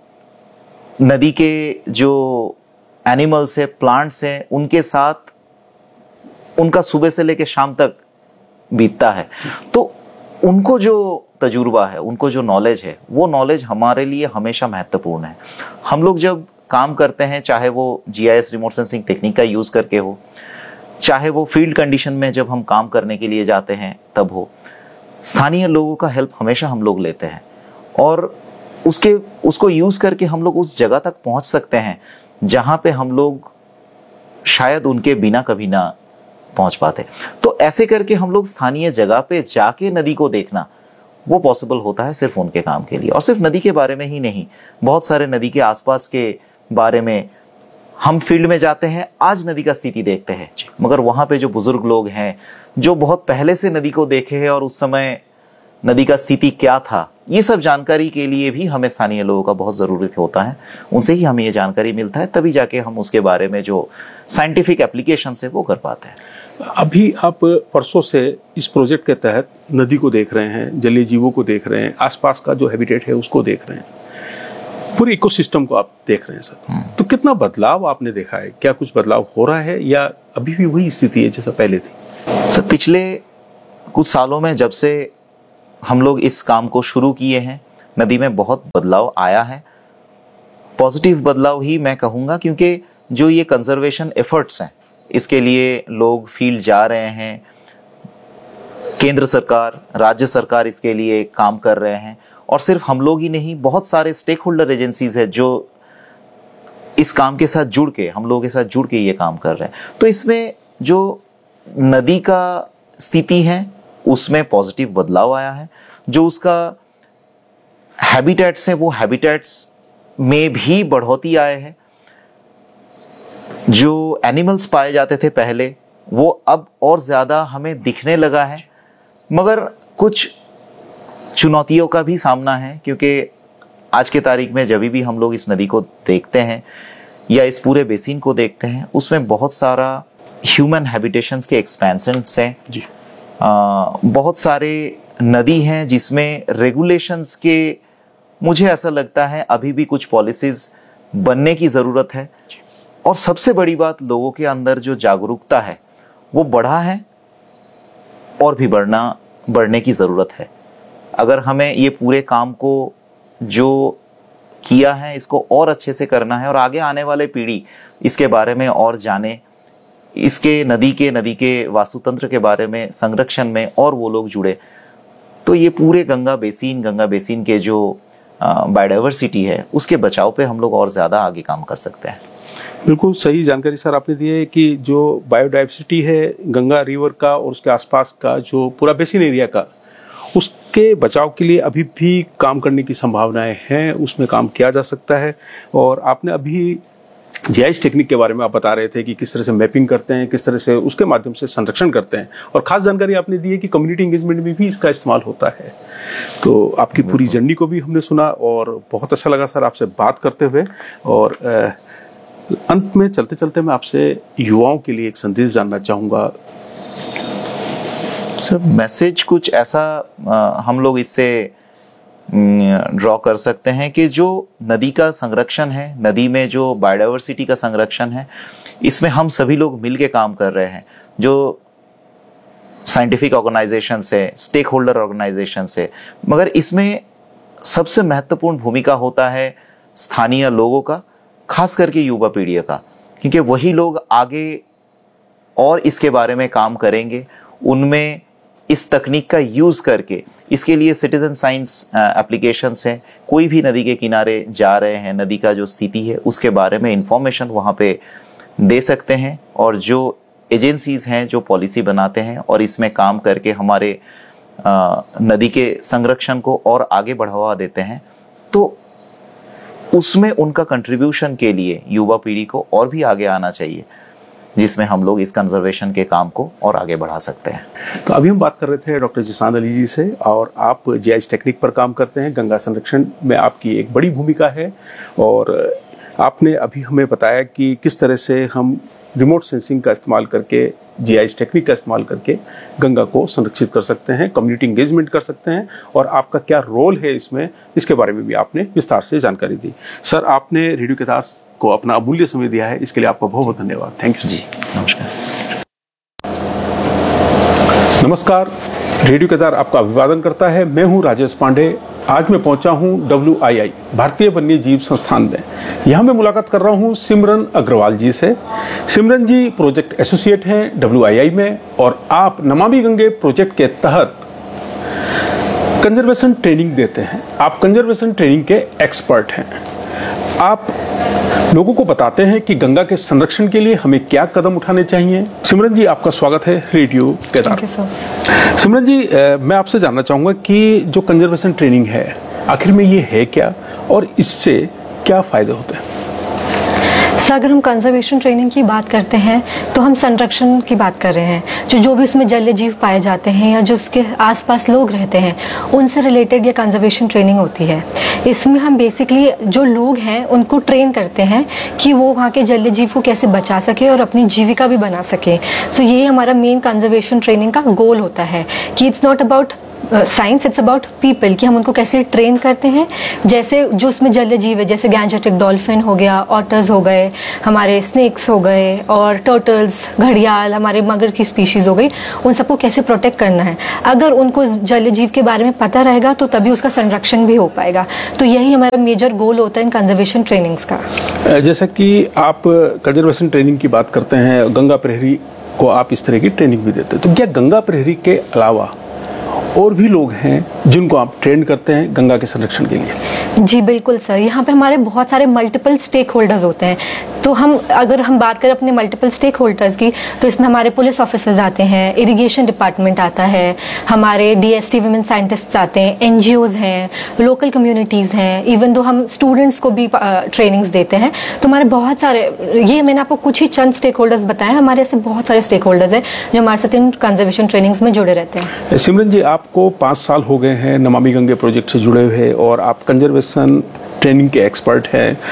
नदी के जो एनिमल्स है, प्लांट्स हैं, उनके साथ उनका सुबह से लेकर शाम तक बीतता है। तो उनको जो तजुर्बा है, उनको जो नॉलेज है, वो नॉलेज हमारे लिए हमेशा महत्वपूर्ण है। हम लोग जब काम करते हैं, चाहे वो जीआईएस रिमोट सेंसिंग टेक्निक का यूज करके हो, चाहे वो फील्ड कंडीशन में जब हम काम करने के लिए जाते हैं तब हो, स्थानीय लोगों का हेल्प हमेशा हम लोग लेते हैं, और उसके उसको यूज करके हम लोग उस जगह तक पहुंच सकते हैं जहां पे हम लोग शायद उनके बिना कभी ना पहुंच पाते। तो ऐसे करके हम लोग स्थानीय जगह पे जाके नदी को देखना, वो पॉसिबल होता है सिर्फ उनके काम के लिए। और सिर्फ नदी के बारे में ही नहीं, बहुत सारे नदी के आसपास के बारे में हम फील्ड में जाते हैं, आज नदी का स्थिति देखते हैं, मगर वहां पे जो बुजुर्ग लोग हैं, जो बहुत पहले से नदी को देखे हैं और उस समय नदी का स्थिति क्या था, ये सब जानकारी के लिए भी हमें स्थानीय लोगों का बहुत जरूरत होता है। उनसे ही हमें ये जानकारी मिलता है, तभी जाके हम उसके बारे में जो साइंटिफिक एप्लीकेशन है वो कर पाते हैं। अभी आप परसों से इस प्रोजेक्ट के तहत नदी को देख रहे हैं, जलीय जीवों को देख रहे हैं, आसपास का जो हैबिटेट है उसको देख रहे हैं, पूरे इकोसिस्टम को आप देख रहे हैं सर। तो कितना बदलाव आपने देखा है? क्या कुछ बदलाव हो रहा है या अभी भी वही स्थिति है जैसा पहले थी? सर, पिछले कुछ सालों में जब से हम लोग इस काम को शुरू किए हैं, नदी में बहुत बदलाव आया है। पॉजिटिव बदलाव ही मैं कहूँगा, क्योंकि जो ये कंजर्वेशन एफर्ट्स हैं, इसके लिए लोग फील्ड जा रहे हैं, केंद्र सरकार, राज्य सरकार इसके लिए काम कर रहे हैं, और सिर्फ हम लोग ही नहीं, बहुत सारे स्टेक होल्डर एजेंसीज है जो इस काम के साथ जुड़ के, हम लोगों के साथ जुड़ के ये काम कर रहे हैं। तो इसमें जो नदी का स्थिति है उसमें पॉजिटिव बदलाव आया है। जो उसका हैबिटेट्स है वो हैबिटेट्स में भी बढ़ोतरी आए हैं। जो एनिमल्स पाए जाते थे पहले वो अब और ज्यादा हमें दिखने लगा है, मगर कुछ चुनौतियों का भी सामना है, क्योंकि आज के तारीख में जब भी हम लोग इस नदी को देखते हैं या इस पूरे बेसिन को देखते हैं, उसमें बहुत सारा ह्यूमन हैबिटेशंस के एक्सपेंशंस हैं जी। आ, बहुत सारे नदी हैं जिसमें रेगुलेशंस के, मुझे ऐसा लगता है अभी भी कुछ पॉलिसीज बनने की जरूरत है। और सबसे बड़ी बात, लोगों के अंदर जो जागरूकता है वो बढ़ा है और भी बढ़ना बढ़ने की जरूरत है। अगर हमें ये पूरे काम को जो किया है इसको और अच्छे से करना है और आगे आने वाले पीढ़ी इसके बारे में और जाने, इसके नदी के नदी के वास्तुतंत्र के बारे में, संरक्षण में और वो लोग जुड़े, तो ये पूरे गंगा बेसिन गंगा बेसिन के जो बायोडाइवर्सिटी है उसके बचाव पे हम लोग और ज्यादा आगे काम कर सकते हैं। बिल्कुल सही जानकारी सर आपने दी है कि जो बायोडाइवर्सिटी है गंगा रिवर का और उसके आसपास का जो पूरा बेसिन एरिया का, उसके बचाव के लिए अभी भी काम करने की संभावनाएं हैं, उसमें काम किया जा सकता है। और आपने अभी जीआईएस टेक्निक के बारे में आप बता रहे थे कि किस तरह से मैपिंग करते हैं, किस तरह से उसके माध्यम से संरक्षण करते हैं, और खास जानकारी आपने दी है कि कम्युनिटी एंगेजमेंट में भी इसका इस्तेमाल होता है। तो आपकी पूरी जर्नी को भी हमने सुना और बहुत अच्छा लगा सर आपसे बात करते हुए। और अंत में चलते चलते मैं आपसे युवाओं के लिए एक संदेश जानना चाहूंगा। सर मैसेज कुछ ऐसा आ, हम लोग इससे ड्रॉ कर सकते हैं कि जो नदी का संरक्षण है, नदी में जो बायोडाइवर्सिटी का संरक्षण है, इसमें हम सभी लोग मिलके काम कर रहे हैं। जो साइंटिफिक ऑर्गेनाइजेशन से, स्टेक होल्डर ऑर्गेनाइजेशन से, मगर इसमें सबसे महत्वपूर्ण भूमिका होता है स्थानीय लोगों का, खास करके युवा पीढ़ी का, क्योंकि वही लोग आगे और इसके बारे में काम करेंगे। उनमें इस तकनीक का यूज करके, इसके लिए सिटीजन साइंस एप्लीकेशंस हैं, कोई भी नदी के किनारे जा रहे हैं, नदी का जो स्थिति है उसके बारे में इंफॉर्मेशन वहां पे दे सकते हैं। और जो एजेंसीज हैं जो पॉलिसी बनाते हैं और इसमें काम करके हमारे आ, नदी के संरक्षण को और आगे बढ़ावा देते हैं, तो उसमें उनका कंट्रीब्यूशन के लिए युवा पीढ़ी को और भी आगे आना चाहिए, जिसमें हम लोग इस कंजर्वेशन के काम को और आगे बढ़ा सकते हैं। तो अभी हम बात कर रहे थे डॉक्टर जिशान अली जी से, और आप जीआईएस टेक्निक पर काम करते हैं, गंगा संरक्षण में आपकी एक बड़ी भूमिका है। और आपने अभी हमें बताया कि किस तरह से हम रिमोट सेंसिंग का इस्तेमाल करके, जीआईएस टेक्निक का इस्तेमाल करके गंगा को संरक्षित कर सकते हैं, कम्युनिटी एंगेजमेंट कर सकते हैं, और आपका क्या रोल है इसमें, इसके बारे में भी आपने विस्तार से जानकारी दी। सर आपने रेडियो केदार को अपना अमूल्य समय दिया है, इसके लिए आपका बहुत बहुत धन्यवाद। थैंक यू जी। नमस्कार। नमस्कार, रेडियो केदार आपका अभिवादन करता है। मैं हूं राजेश पांडे। आज मैं पहुंचा हूं डब्ल्यू आई आई भारतीय वन्य जीव संस्थान में। यहां मैं मुलाकात कर रहा हूं सिमरन अग्रवाल जी से। सिमरन जी प्रोजेक्ट एसोसिएट हैं डब्ल्यू आई आई में, और आप नमामि गंगे प्रोजेक्ट के तहत कंजर्वेशन ट्रेनिंग देते हैं। आप कंजर्वेशन ट्रेनिंग के एक्सपर्ट हैं। आप लोगों को बताते हैं कि गंगा के संरक्षण के लिए हमें क्या कदम उठाने चाहिए। सिमरन जी आपका स्वागत है रेडियो केदार। सिमरन जी, मैं आपसे जानना चाहूंगा कि जो कंजर्वेशन ट्रेनिंग है आखिर में ये है क्या, और इससे क्या फायदे होते हैं? सर अगर हम कंजर्वेशन ट्रेनिंग की बात करते हैं तो हम संरक्षण की बात कर रहे हैं। जो जो भी उसमें जलीय जीव पाए जाते हैं या जो उसके आसपास लोग रहते हैं उनसे रिलेटेड ये कंजर्वेशन ट्रेनिंग होती है। इसमें हम बेसिकली जो लोग हैं उनको ट्रेन करते हैं कि वो वहाँ के जलीय जीव को कैसे बचा सके और अपनी जीविका भी बना सके। सो ये हमारा मेन कंजर्वेशन ट्रेनिंग का गोल होता है कि it's not about science, it's about people, कि हम उनको कैसे ट्रेन करते हैं। जैसे जो उसमें जलीय जीव है, जैसे गैंजेटिक डॉल्फिन हो गया, ऑटर्स हो गए, हमारे स्नेक्स हो गए, और टर्टल्स, घड़ियाल, हमारे मगर की स्पीशीज हो गई, उन सबको कैसे प्रोटेक्ट करना है। अगर उनको जलीय जीव के बारे में पता रहेगा तो तभी उसका संरक्षण भी हो पाएगा। तो यही हमारा मेजर गोल होता है इन कंजर्वेशन ट्रेनिंग्स का। जैसा कि आप कंजर्वेशन ट्रेनिंग की बात करते हैं, गंगा प्रहरी को आप इस तरह की ट्रेनिंग भी देते हैं, तो क्या गंगा प्रहरी के अलावा और भी लोग हैं जिनको आप ट्रेन करते हैं गंगा के संरक्षण के लिए? जी बिल्कुल सर, यहाँ पे हमारे बहुत सारे मल्टीपल स्टेक होल्डर्स होते हैं। तो हम अगर हम बात करें अपने मल्टीपल स्टेक होल्डर्स की, तो इसमें हमारे पुलिस ऑफिसर्स आते हैं, इरिगेशन डिपार्टमेंट आता है, हमारे डीएसटी वुमेन साइंटिस्ट्स आते हैं, एनजीओज हैं, लोकल कम्युनिटीज़ हैं, इवन दो हम स्टूडेंट्स को भी ट्रेनिंग्स देते हैं। तो हमारे बहुत सारे, ये मैंने आपको कुछ ही चंद स्टेक होल्डर्स बताए, हमारे ऐसे बहुत सारे स्टेक होल्डर्स हैं जो हमारे साथ इन कंजर्वेशन ट्रेनिंग्स में जुड़े रहते हैं। सिमरन जी, आपको पाँच साल हो गए हैं नमामि गंगे प्रोजेक्ट से जुड़े हुए, और आप कंजर्वेशन ट्रेनिंग के एक्सपर्ट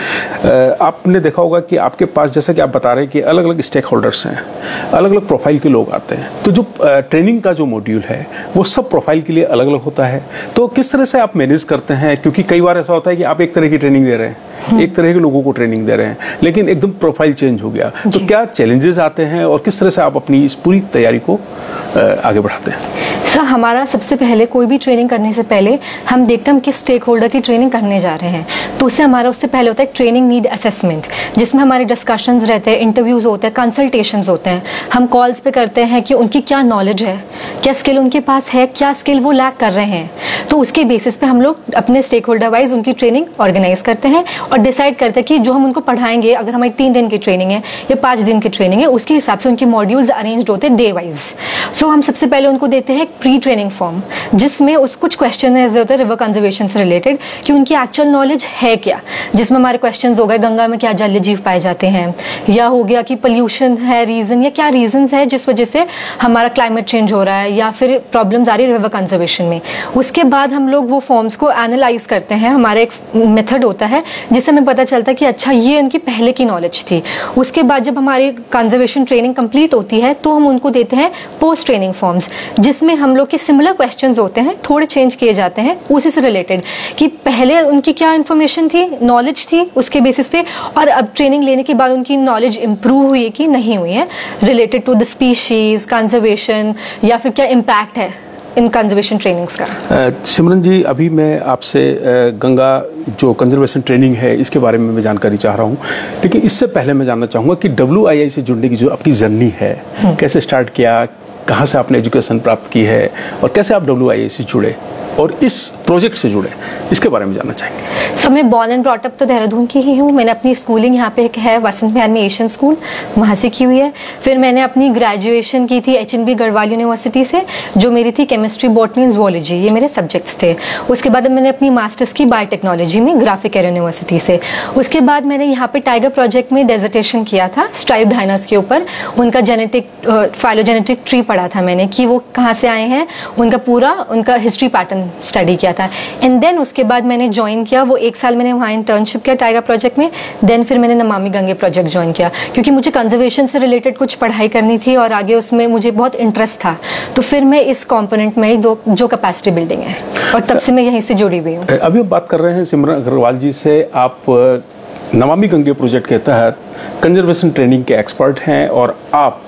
हैं। आपने देखा होगा कि आपके पास, जैसा कि आप बता रहे हैं कि अलग अलग स्टेक होल्डर्स हैं, अलग अलग प्रोफाइल के लोग आते हैं, तो जो ट्रेनिंग का जो मॉड्यूल है वो सब प्रोफाइल के लिए अलग अलग होता है। तो किस तरह से आप मैनेज करते हैं? क्योंकि कई बार ऐसा होता है कि आप एक तरह की ट्रेनिंग दे रहे हैं, एक तरह के लोगों को ट्रेनिंग दे रहे हैं, लेकिन एकदम प्रोफाइल चेंज हो गया, तो क्या चैलेंजेस आते हैं और किस तरह से आप अपनी इस पूरी तैयारी को आगे बढ़ाते हैं? सर, हमारा सबसे पहले कोई भी ट्रेनिंग करने से पहले हम देखते हैं हम किस स्टेक होल्डर की ट्रेनिंग करने जा रहे हैं। तो उससे हमारा उससे पहले होता है ट्रेनिंग नीड असेसमेंट, जिसमें हमारे डिस्कशंस रहते हैं, इंटरव्यूज होते हैं, कंसल्टेशंस होते हैं। हम कॉल्स पे करते हैं कि उनकी क्या नॉलेज है, क्या स्किल उनके पास है, क्या स्किल वो लैक कर रहे हैं। तो उसके बेसिस पे हम लोग अपने स्टेक होल्डर वाइज उनकी ट्रेनिंग ऑर्गेनाइज करते हैं और डिसाइड करते हैं कि जो हम उनको पढ़ाएंगे, अगर हमारी तीन दिन की ट्रेनिंग है या पाँच दिन की ट्रेनिंग है, उसके हिसाब से उनके मॉड्यूल्स अरेंज होते हैं डे वाइज। सो हम सबसे पहले उनको देते हैं प्री ट्रेनिंग फॉर्म, जिसमें उस कुछ क्वेश्चन होते हैं रिवर कंजर्वेशन से रिलेटेड, कि उनकी एक्चुअल नॉलेज है क्या, जिसमें हमारे क्वेश्चंस हो गए गंगा में क्या जलीय जीव पाए जाते हैं, या हो गया कि पोल्यूशन है रीजन, या क्या रीजंस है जिस वजह से हमारा क्लाइमेट चेंज हो रहा है, या फिर प्रॉब्लम्स आ रही है रिवर कंजर्वेशन में। उसके बाद हम लोग वो फॉर्म्स को एनालाइज करते हैं। हमारा एक मेथड होता है जिससे हमें पता चलता है कि अच्छा ये उनकी पहले की नॉलेज थी। उसके बाद जब हमारी कंजर्वेशन ट्रेनिंग कंप्लीट होती है तो हम उनको देते हैं पोस्ट ट्रेनिंग फॉर्म्स, जिसमें हम लोग के सिमिलर क्वेश्चंस होते हैं, थोड़े चेंज किए जाते हैं उसी से रिलेटेड, कि पहले उनकी क्या इन्फॉर्मेशन थी, नॉलेज थी, उसके बेसिस पे, और अब ट्रेनिंग लेने के बाद उनकी नॉलेज इंप्रूव हुई है कि नहीं हुई है, related to the species, conservation, या फिर क्या इम्पैक्ट है इन कंजर्वेशन ट्रेनिंग्स का। सिमरन जी, अभी मैं आपसे गंगा जो कंजर्वेशन ट्रेनिंग है इसके बारे में मैं जानकारी चाह रहा हूँ, लेकिन इससे पहले मैं जानना चाहूँगा कि डब्ल्यू आई आई से जुड़ने की जो आपकी जर्नी है, कैसे स्टार्ट किया, कहाँ से आपने एजुकेशन प्राप्त की है, और कैसे आप डब्ल्यू आई आई से जुड़े और इस प्रोजेक्ट से जुड़े, इसके बारे में जानना चाहेंगे। सर, मैं बॉर्न एंड ब्रॉट अप तो देहरादून की ही हूँ। मैंने अपनी स्कूलिंग यहाँ पे एक है वसंत विहार में एशियन स्कूल, वहाँ से की हुई है। फिर मैंने अपनी ग्रेजुएशन की थी H N B Garhwal university से, जो मेरी थी केमिस्ट्री, बॉटनी, ज़ूलॉजी, ये मेरे सब्जेक्ट्स थे। उसके बाद मैंने अपनी मास्टर्स की बायोटेक्नोलॉजी में ग्राफिक एयर यूनिवर्सिटी से। उसके बाद मैंने यहाँ पे टाइगर प्रोजेक्ट में डेजर्टेशन किया था स्ट्राइप्ड हाइनस के ऊपर। उनका जेनेटिक फाइलोजेनेटिक ट्री पढ़ा था मैंने कि वो कहाँ से आए हैं, उनका पूरा उनका हिस्ट्री पैटर्न स्टडी किया था। एंड देन उसके बाद मैंने ज्वाइन किया, वो एक साल मैंने वहाँ इंटर्नशिप किया टाइगर प्रोजेक्ट में। देन फिर मैंने नमामि गंगे प्रोजेक्ट ज्वाइन किया, क्योंकि मुझे कंजर्वेशन से रिलेटेड कुछ पढ़ाई करनी थी और आगे उसमें मुझे बहुत इंटरेस्ट था। तो फिर मैं इस कॉम्पोनेंट में दो जो कैपेसिटी बिल्डिंग है, और तब से मैं यहीं से जुड़ी हुई हूँ। अभी हम बात कर रहे हैं सिमरन अग्रवाल जी से। आप नमामि गंगे प्रोजेक्ट के तहत कंजर्वेशन ट्रेनिंग के एक्सपर्ट हैं, और आप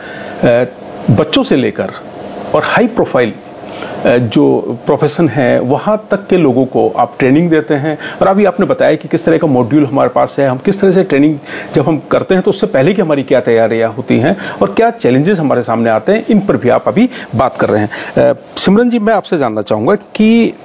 बच्चों से लेकर और हाई प्रोफाइल जो प्रोफेशन है वहाँ तक के लोगों को आप ट्रेनिंग देते हैं। और अभी आपने बताया कि किस तरह का मॉड्यूल हमारे पास है, हम किस तरह से ट्रेनिंग जब हम करते हैं तो उससे पहले की हमारी क्या तैयारियां होती हैं और क्या चैलेंजेस हमारे सामने आते हैं, इन पर भी आप अभी बात कर रहे हैं। सिमरन जी, मैं आपसे जानना चाहूँगा कि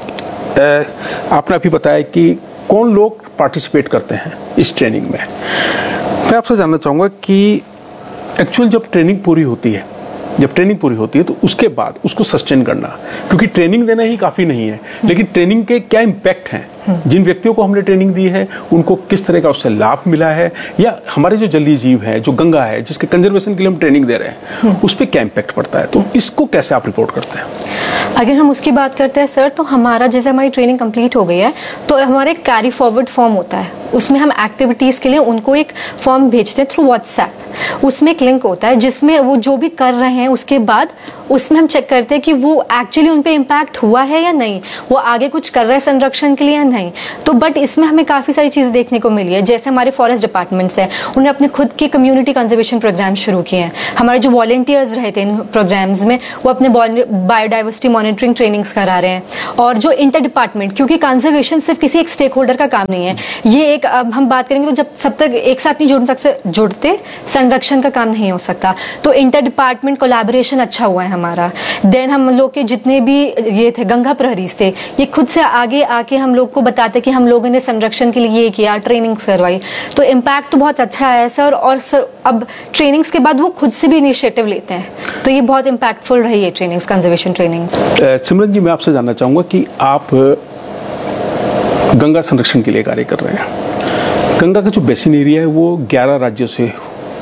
आपने अभी बताया कि कौन लोग पार्टिसिपेट करते हैं इस ट्रेनिंग में। मैं आपसे जानना चाहूँगा कि एक्चुअल जब ट्रेनिंग पूरी होती है जब ट्रेनिंग पूरी होती है तो उसके बाद उसको सस्टेन करना, क्योंकि ट्रेनिंग देना ही काफ़ी नहीं है, लेकिन ट्रेनिंग के क्या इम्पैक्ट हैं, जिन व्यक्तियों को हमने ट्रेनिंग दी है उनको किस तरह का उससे लाभ मिला है, या हमारे जो जलीय जीव है, जो गंगा है, जिसके कंजर्वेशन के लिए हम ट्रेनिंग दे रहे हैं, उस पर क्या इम्पैक्ट पड़ता है, तो इसको कैसे आप रिपोर्ट करते हैं? अगर हम उसकी बात करते हैं सर, तो हमारा जैसे हमारी ट्रेनिंग कंप्लीट हो गई है तो हमारे कैरी फॉरवर्ड फॉर्म होता है, उसमें हम एक्टिविटीज के लिए उनको एक फॉर्म भेजते हैं थ्रू व्हाट्सएप। उसमें एक लिंक होता है जिसमें वो जो भी कर रहे हैं उसके बाद उसमें हम चेक करते हैं कि वो एक्चुअली उन पे इम्पैक्ट हुआ है या नहीं, वो आगे कुछ कर रहे हैं संरक्षण के लिए या नहीं। तो बट इसमें हमें काफी सारी चीजें देखने को मिली है, जैसे हमारे फॉरेस्ट डिपार्टमेंट्स है, उन्होंने अपने खुद के कम्युनिटी कंजर्वेशन प्रोग्राम शुरू किए हैं। हमारे जो वॉलंटियर्स रहे थे इन प्रोग्राम्स में, वो अपने बायोडाइवर्सिटी मॉनिटरिंग ट्रेनिंग्स करा रहे हैं। और जो इंटर डिपार्टमेंट, क्योंकि कंजर्वेशन सिर्फ किसी एक स्टेक होल्डर का काम नहीं है, ये एक अब हम बात करेंगे तो जब सब तक एक साथ नहीं जुड़ सकते जुड़ते संरक्षण का काम नहीं हो सकता। तो इंटर डिपार्टमेंट कोलैबोरेशन अच्छा हुआ है हमारा। देन हम लोग के जितने भी ये थे गंगा प्रहरीज थे, ये खुद से आगे आके हम लोग को बताते कि हम लोगों ने संरक्षण के लिए ये किया, ट्रेनिंग्स करवाई। तो इम्पैक्ट तो बहुत अच्छा आया सर। और सर अब ट्रेनिंग्स के बाद वो खुद से भी इनिशिएटिव लेते हैं, तो ये बहुत इम्पैक्टफुल रही है ट्रेनिंग्स, कंजर्वेशन ट्रेनिंग्स। सिमरन जी, मैं आपसे जानना चाहूंगा कि आप गंगा संरक्षण के लिए कार्य कर रहे हैं। गंगा का जो बेसिन एरिया है वो ग्यारह राज्यों से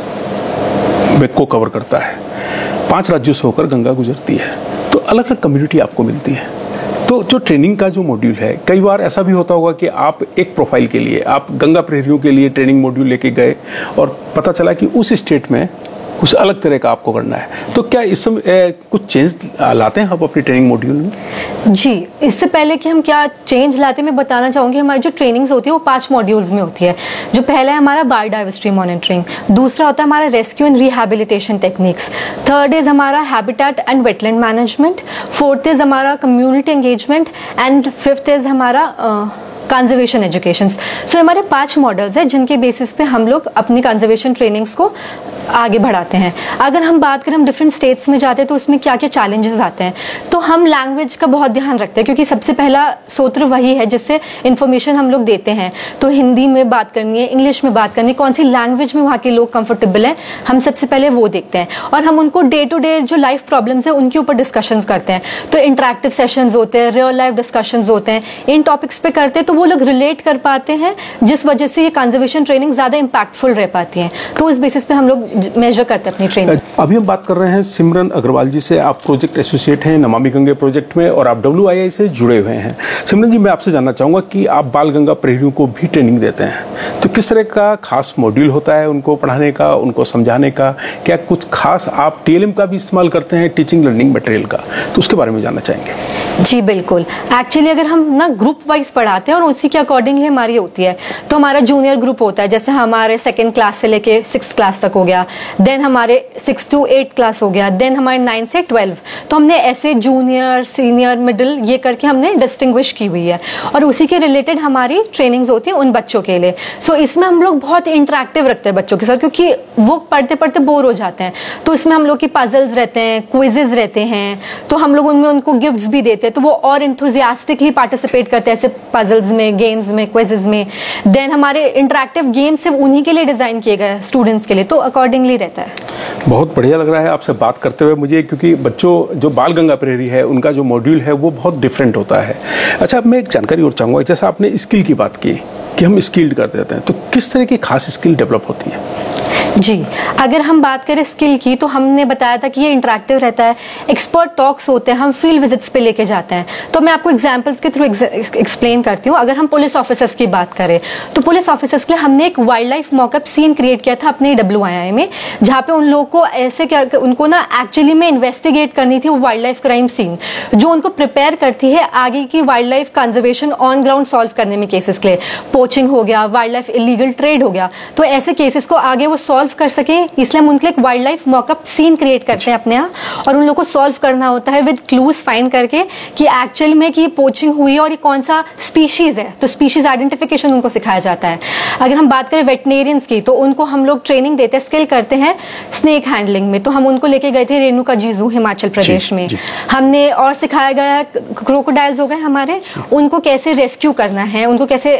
को कवर करता है, पांच राज्यों से होकर गंगा गुजरती है, तो अलग अलग कम्युनिटी आपको मिलती है। तो जो ट्रेनिंग का जो मॉड्यूल है, कई बार ऐसा भी होता होगा कि आप एक प्रोफाइल के लिए आप गंगा प्रहरियों के लिए ट्रेनिंग मॉड्यूल लेके गए और पता चला कि उस स्टेट में कुछ अलग तरह का आपको करना है, तो क्या इस समय कुछ चेंज लाते हैं आप अपनी ट्रेनिंग मॉड्यूल में? जी, इससे पहले कि हम क्या चेंज लाते हैं मैं बताना चाहूंगी, हमारी जो ट्रेनिंग्स होती है वो पांच मॉड्यूल्स में होती है। जो पहला है हमारा बायोडाइवर्सिटी मॉनिटरिंग, दूसरा होता है हमारा rescue and rehabilitation techniques, third is हमारा habitat and wetland management, fourth is हमारा community engagement and fifth is हमारा कंजर्वेशन एजुकेशन। सो हमारे पांच मॉडल्स हैं जिनके बेसिस पे हम लोग अपनी कंजर्वेशन ट्रेनिंग्स को आगे बढ़ाते हैं। अगर हम बात करें हम डिफरेंट स्टेट्स में जाते हैं तो उसमें क्या क्या चैलेंजेस आते हैं, तो हम लैंग्वेज का बहुत ध्यान रखते हैं, क्योंकि सबसे पहला सूत्र वही है जिससे इन्फॉर्मेशन हम लोग देते हैं। तो हिंदी में बात करनी है, इंग्लिश में बात करनी है, कौन सी लैंग्वेज में वहाँ के लोग कंफर्टेबल हैं, हम सबसे पहले वो देखते हैं। और हम उनको डे टू डे जो लाइफ प्रॉब्लम्स है उनके ऊपर डिस्कशंस करते हैं। तो इंटरेक्टिव सेशंस होते हैं, रियल लाइफ डिस्कशंस होते हैं, इन टॉपिक्स पे करते हैं, तो वो लोग रिलेट कर पाते हैं, जिस वजह से ये कंजर्वेशन ट्रेनिंग ज्यादा इम्पैक्टफुल रह पाती है। तो इस बेसिस पे हम लोग मेजर करते हैं अपनी ट्रेनिंग। अभी हम बात कर रहे हैं सिमरन अग्रवाल जी से। आप प्रोजेक्ट एसोसिएट हैं नमामि गंगे प्रोजेक्ट में और आप डब्ल्यू आई आई से जुड़े हुए हैं। सिमरन जी, मैं आपसे जानना चाहूंगा कि आप बाल गंगा प्रहरियों को भी ट्रेनिंग देते हैं, तो किस तरह का खास मॉड्यूल होता है उनको पढ़ाने का, उनको समझाने का? क्या कुछ खास आप टी एल एम का भी इस्तेमाल करते हैं, टीचिंग लर्निंग मटेरियल का? तो उसके बारे में जानना चाहेंगे। जी बिल्कुल। एक्चुअली अगर हम ना ग्रुप वाइज पढ़ाते हैं और उसी के अकॉर्डिंगली हमारी होती है, तो हमारा जूनियर ग्रुप होता है, जैसे हमारे सेकेंड क्लास से लेके सिक्स क्लास तक हो गया, देन हमारे सिक्स टू एट क्लास हो गया, देन हमारे नाइन से ट्वेल्व। तो हमने ऐसे जूनियर, सीनियर, मिडिल ये करके हमने डिस्टिंग्विश की हुई है, और उसी के रिलेटेड हमारी ट्रेनिंग्स होती है उन बच्चों के लिए। सो so, इसमें हम लोग बहुत इंटरेक्टिव रखते हैं बच्चों के साथ, क्योंकि वो पढ़ते पढ़ते बोर हो जाते हैं। तो इसमें हम लोग की पजल्स रहते हैं, क्विजेज रहते हैं, तो हम लोग उनमें उनको गिफ्ट्स भी देते हैं, तो वो और इंथुजियास्टिकली पार्टिसिपेट करते हैं ऐसे पजल्स में, गेम्स में, क्विजेज में। देन हमारे इंटरेक्टिव गेम्स सिर्फ उन्हीं के लिए डिजाइन किए गए स्टूडेंट्स के लिए, तो अकॉर्डिंगली रहता है। बहुत बढ़िया लग रहा है आपसे बात करते हुए मुझे, क्योंकि बच्चों जो बाल गंगा प्रहरी है उनका जो मॉड्यूल है वो बहुत डिफरेंट होता है। अच्छा, अब मैं एक जानकारी और चाहूँगा, जैसा आपने स्किल की बात की कि हम स्किल्ड कर देते हैं, तो किस तरह की खास स्किल डेवलप होती है? जी, अगर हम बात करें स्किल की, तो हमने बताया था कि ये इंटरेक्टिव रहता है, एक्सपर्ट टॉक्स होते हैं, हम फील्ड विजिट्स पे लेके जाते हैं। तो मैं आपको एग्जांपल्स के थ्रू एक्सप्लेन करती हूँ। अगर हम पुलिस ऑफिसर्स की बात करें, तो पुलिस ऑफिसर्स के लिए हमने एक wild life mock-up scene create किया था अपने डब्ल्यू आई आई में, जहाँ पे उन लोगों को ऐसे क्या उनको ना एक्चुअली में इन्वेस्टिगेट करनी थी वो वाइल्ड लाइफ क्राइम सीन, जो उनको प्रिपेयर करती है आगे की wild life conservation on ground solve करने में। केसेस के लिए पोचिंग हो गया, वाइल्ड लाइफ इलीगल ट्रेड हो गया, तो ऐसे केसेस को आगे वो सॉल्व कर सके, इसलिए हम उनके लिए एक wild life mock-up scene create करते हैं अपने यहाँ, और उन लोगों को सॉल्व करना होता है विद क्लूज फाइंड करके कि एक्चुअल में कि पोचिंग हुई है और ये कौन सा स्पीशीज है, तो स्पीशीज आइडेंटिफिकेशन उनको सिखाया जाता है। अगर हम बात करें वेटनेरियंस की, तो उनको हम लोग ट्रेनिंग देते हैं, स्किल करते हैं स्नेक हैंडलिंग में। तो हम उनको लेके गए थे रेणुका जी जू हिमाचल प्रदेश में, हमने और सिखाया गया क्रोकोडाइल्स हो गए हमारे, उनको कैसे रेस्क्यू करना है, उनको कैसे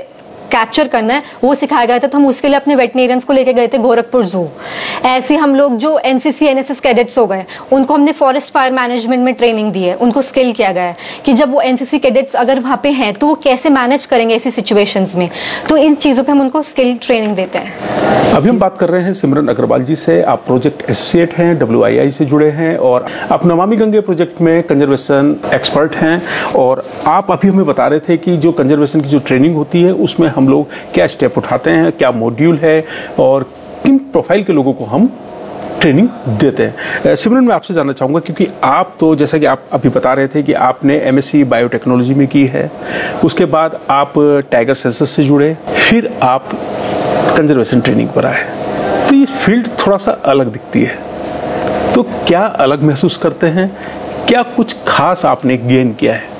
कैप्चर करना है वो सिखाया गया था। तो हम उसके लिए अपने वेटनेरियंस को लेके गए थे गोरखपुर जू। ऐसे हम लोग जो एनसीसी एनएसएस कैडेट्स हो गए उनको हमने फॉरेस्ट फायर मैनेजमेंट में ट्रेनिंग दी है, उनको स्किल किया गया है कि जब वो एनसीसी कैडेट्स अगर वहाँ पे हैं तो वो कैसे मैनेज करेंगे ऐसी सिचुएशंस में। तो इन चीज़ों पे हम उनको स्किल ट्रेनिंग देते हैं। अभी हम बात कर रहे हैं सिमरन अग्रवाल जी से। आप प्रोजेक्ट एसोसिएट हैं, डब्ल्यू आई आई से जुड़े हैं और आप नमामि गंगे प्रोजेक्ट में कंजर्वेशन एक्सपर्ट हैं। और आप अभी हमें बता रहे थे कि जो कंजर्वेशन की जो ट्रेनिंग होती है उसमें हम लोग क्या स्टेप उठाते हैं, क्या मॉड्यूल है और किन प्रोफाइल के लोगों को हम ट्रेनिंग देते हैं। सिमरन, मैं आपसे जानना चाहूँगा क्योंकि आप तो जैसा कि आप अभी बता रहे थे कि आपने एमएससी बायोटेक्नोलॉजी में की है, उसके बाद आप टाइगर सेंसस से जुड़े, फिर आप कंजर्वेशन ट्रेनिंग पर आए, तो ये फील्ड थोड़ा सा अलग दिखती है। तो क्या अलग महसूस करते हैं, क्या कुछ खास आपने गेन किया है?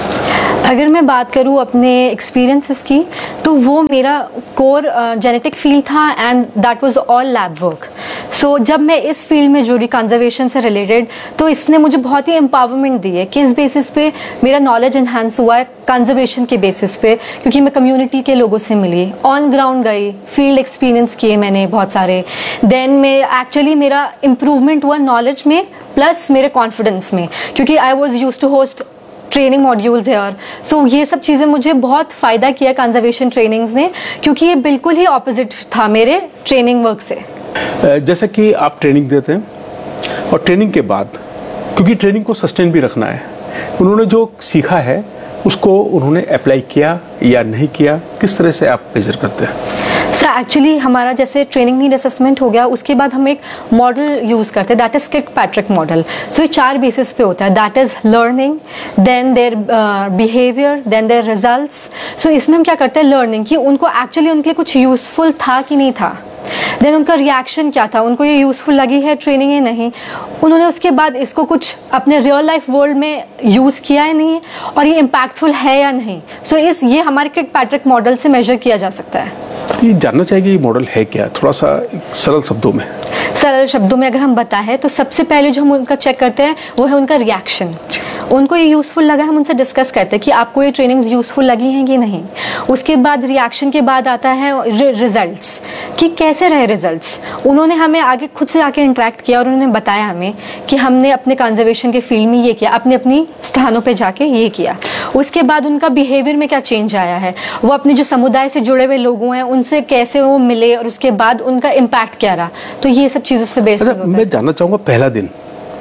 अगर मैं बात करूँ अपने एक्सपीरियंसेस की तो वो मेरा कोर जेनेटिक फील्ड था and that was all lab work. सो जब मैं इस फील्ड में जुड़ी कंजर्वेशन से रिलेटेड तो इसने मुझे बहुत ही एम्पावरमेंट दी है कि इस बेसिस पे मेरा नॉलेज इन्हांस हुआ है कंजर्वेशन के बेसिस पे, क्योंकि मैं कम्युनिटी के लोगों से मिली, ऑन ग्राउंड गई, फील्ड एक्सपीरियंस किए मैंने बहुत सारे। देन में एक्चुअली मेरा इम्प्रूवमेंट हुआ नॉलेज में प्लस मेरे कॉन्फिडेंस में, क्योंकि I was use to host training modules है। और सो ये सब चीज़ें मुझे बहुत फ़ायदा किया कंजर्वेशन ट्रेनिंग्स ने, क्योंकि ये बिल्कुल ही ऑपोजिट था मेरे ट्रेनिंग वर्क से। जैसा कि आप ट्रेनिंग देते हैं और ट्रेनिंग के बाद, क्योंकि ट्रेनिंग को सस्टेन भी रखना है, उन्होंने जो सीखा है उसको उन्होंने अप्लाई किया या नहीं किया, किस तरह से आप मेजर करते हैं? सर एक्चुअली हमारा जैसे ट्रेनिंग नीड असेसमेंट हो गया, उसके बाद हम एक मॉडल यूज करते हैं, दैट इज किर्कपैट्रिक मॉडल। सो ये चार बेसिस पे होता है, that is learning, then their behaviour, then there results. सो इसमें हम क्या करते हैं, लर्निंग कि उनको एक्चुअली उनके लिए कुछ यूजफुल था कि नहीं था, देन उनका रिएक्शन क्या था, उनको ये यूजफुल लगी है ट्रेनिंग या नहीं, उन्होंने उसके बाद इसको कुछ अपने रियल लाइफ वर्ल्ड में यूज किया है नहीं, और ये इम्पैक्टफुल है या नहीं। सो so, इस ये हमारे किर्कपैट्रिक मॉडल से मेजर किया जा सकता है। ये जानना चाहिए ये मॉडल है क्या, थोड़ा सा सरल शब्दों में। सरल शब्दों में अगर हम बताएं तो सबसे पहले जो हम उनका चेक करते हैं वो है उनका रिएक्शन। उनको ये यूजफुल लगा, हम उनसे डिस्कस करते हैं कि आपको ये ट्रेनिंग्स यूजफुल लगी हैं कि नहीं। उसके बाद रिएक्शन के बाद आता है रिजल्ट्स, कि कैसे रहे रिजल्ट्स। उन्होंने हमें आगे खुद से आके इंटरेक्ट किया और उन्होंने बताया हमें कि हमने अपने कंजर्वेशन के फील्ड में ये किया, अपने अपनी स्थानों पे जाके ये किया। उसके बाद उनका बिहेवियर में क्या चेंज आया है, वो अपने जो समुदाय से जुड़े हुए लोगों हैं उनसे कैसे वो मिले, और उसके बाद उनका इम्पैक्ट क्या रहा। तो ये सब चीजों से बेस होता है। मैं जानना चाहूंगा पहला दिन,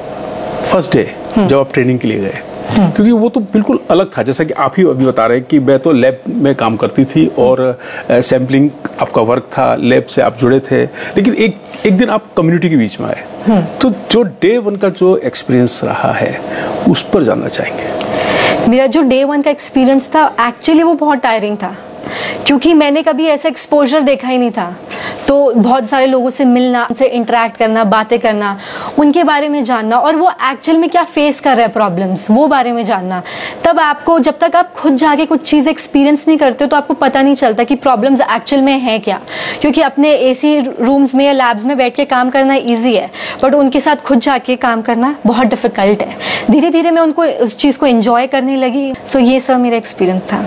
फर्स्ट डे जब आप ट्रेनिंग के लिए गए, क्योंकि वो तो बिल्कुल अलग था, जैसा कि आप ही अभी बता रहे हैं कि मैं तो लैब में काम करती थी और सैम्पलिंग आपका वर्क था, लैब से आप जुड़े थे, लेकिन एक एक दिन आप कम्युनिटी के बीच में आए। तो जो डे वन का जो एक्सपीरियंस रहा है उस पर जानना चाहेंगे। मेरा जो डे वन का एक्सपीरियंस था एक्चुअली वो बहुत टायरिंग था, क्योंकि मैंने कभी ऐसा एक्सपोजर देखा ही नहीं था। तो बहुत सारे लोगों से मिलना, उनसे इंटरेक्ट करना, बातें करना, उनके बारे में जानना, और वो एक्चुअल में क्या फेस कर रहे हैं प्रॉब्लम्स, वो बारे में जानना। तब आपको, जब तक आप खुद जाके कुछ चीज़ एक्सपीरियंस नहीं करते तो आपको पता नहीं चलता कि प्रॉब्लम्स एक्चुअल में है क्या। क्योंकि अपने एसी रूम्स में या लैब्स में बैठ के काम करना ईजी है, बट उनके साथ खुद जाके काम करना बहुत डिफिकल्ट है। धीरे धीरे मैं उनको उस चीज़ को एंजॉय करने लगी। सो ये सब मेरा एक्सपीरियंस था।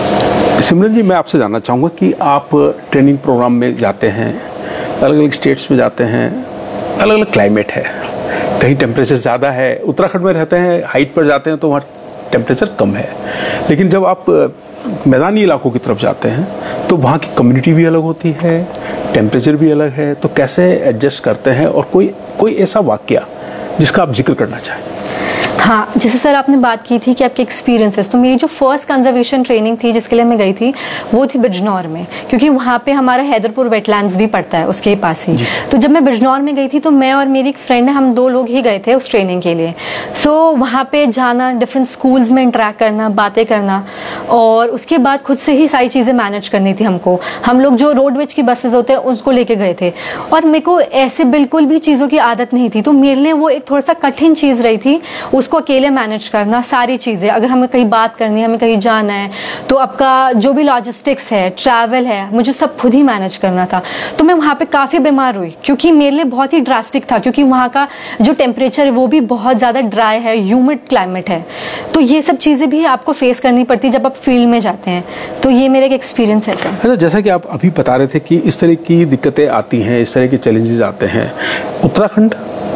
सिमरन जी, मैं आपसे जानना चाहूँगा कि आप ट्रेनिंग प्रोग्राम में जाते हैं, अलग अलग स्टेट्स में जाते हैं, अलग अलग क्लाइमेट है, कहीं टेम्परेचर ज़्यादा है, उत्तराखंड में रहते हैं, हाइट पर जाते हैं तो वहाँ टेम्परेचर कम है, लेकिन जब आप मैदानी इलाकों की तरफ जाते हैं तो वहाँ की कम्युनिटी भी अलग होती है, टेम्परेचर भी अलग है, तो कैसे एडजस्ट करते हैं, और कोई कोई ऐसा वाकया जिसका आप जिक्र करना चाहें? हाँ, जैसे सर आपने बात की थी कि आपके एक्सपीरियंसेस, तो मेरी जो फर्स्ट कंजर्वेशन ट्रेनिंग थी जिसके लिए मैं गई थी वो थी बिजनौर में, क्योंकि वहाँ पे हमारा हैदरपुर वेटलैंड्स भी पड़ता है उसके पास ही। तो जब मैं बिजनौर में गई थी तो मैं और मेरी एक फ्रेंड है, हम दो लोग ही गए थे उस ट्रेनिंग के लिए। सो वहाँ पे जाना, डिफरेंट स्कूल्स में इंटरेक्ट करना, बातें करना, और उसके बाद खुद से ही सारी चीज़ें मैनेज करनी थी हमको। हम लोग जो रोडवेज की बसेज होते हैं उसको लेके गए थे, और मेरे को ऐसे बिल्कुल भी चीज़ों की आदत नहीं थी, तो मेरे लिए वो एक थोड़ा सा कठिन चीज़ रही थी उसको उसको अकेले मैनेज करना सारी चीज़ें, अगर हमें कहीं बात करनी है, हमें कहीं जाना है, तो आपका जो भी लॉजिस्टिक्स है, ट्रैवल है, मुझे सब खुद ही मैनेज करना था। तो मैं वहाँ पे काफ़ी बीमार हुई, क्योंकि मेरे लिए बहुत ही ड्रास्टिक था, क्योंकि वहाँ का जो टेम्परेचर है वो भी बहुत ज़्यादा ड्राई है, ह्यूमिड क्लाइमेट है। तो ये सब चीज़ें भी आपको फेस करनी पड़ती है जब आप फील्ड में जाते हैं। तो ये मेरा एक एक्सपीरियंस है सर। अच्छा, जैसा कि आप अभी बता रहे थे कि इस तरह की दिक्कतें आती हैं, इस तरह के चैलेंजेस आते हैं, उत्तराखंड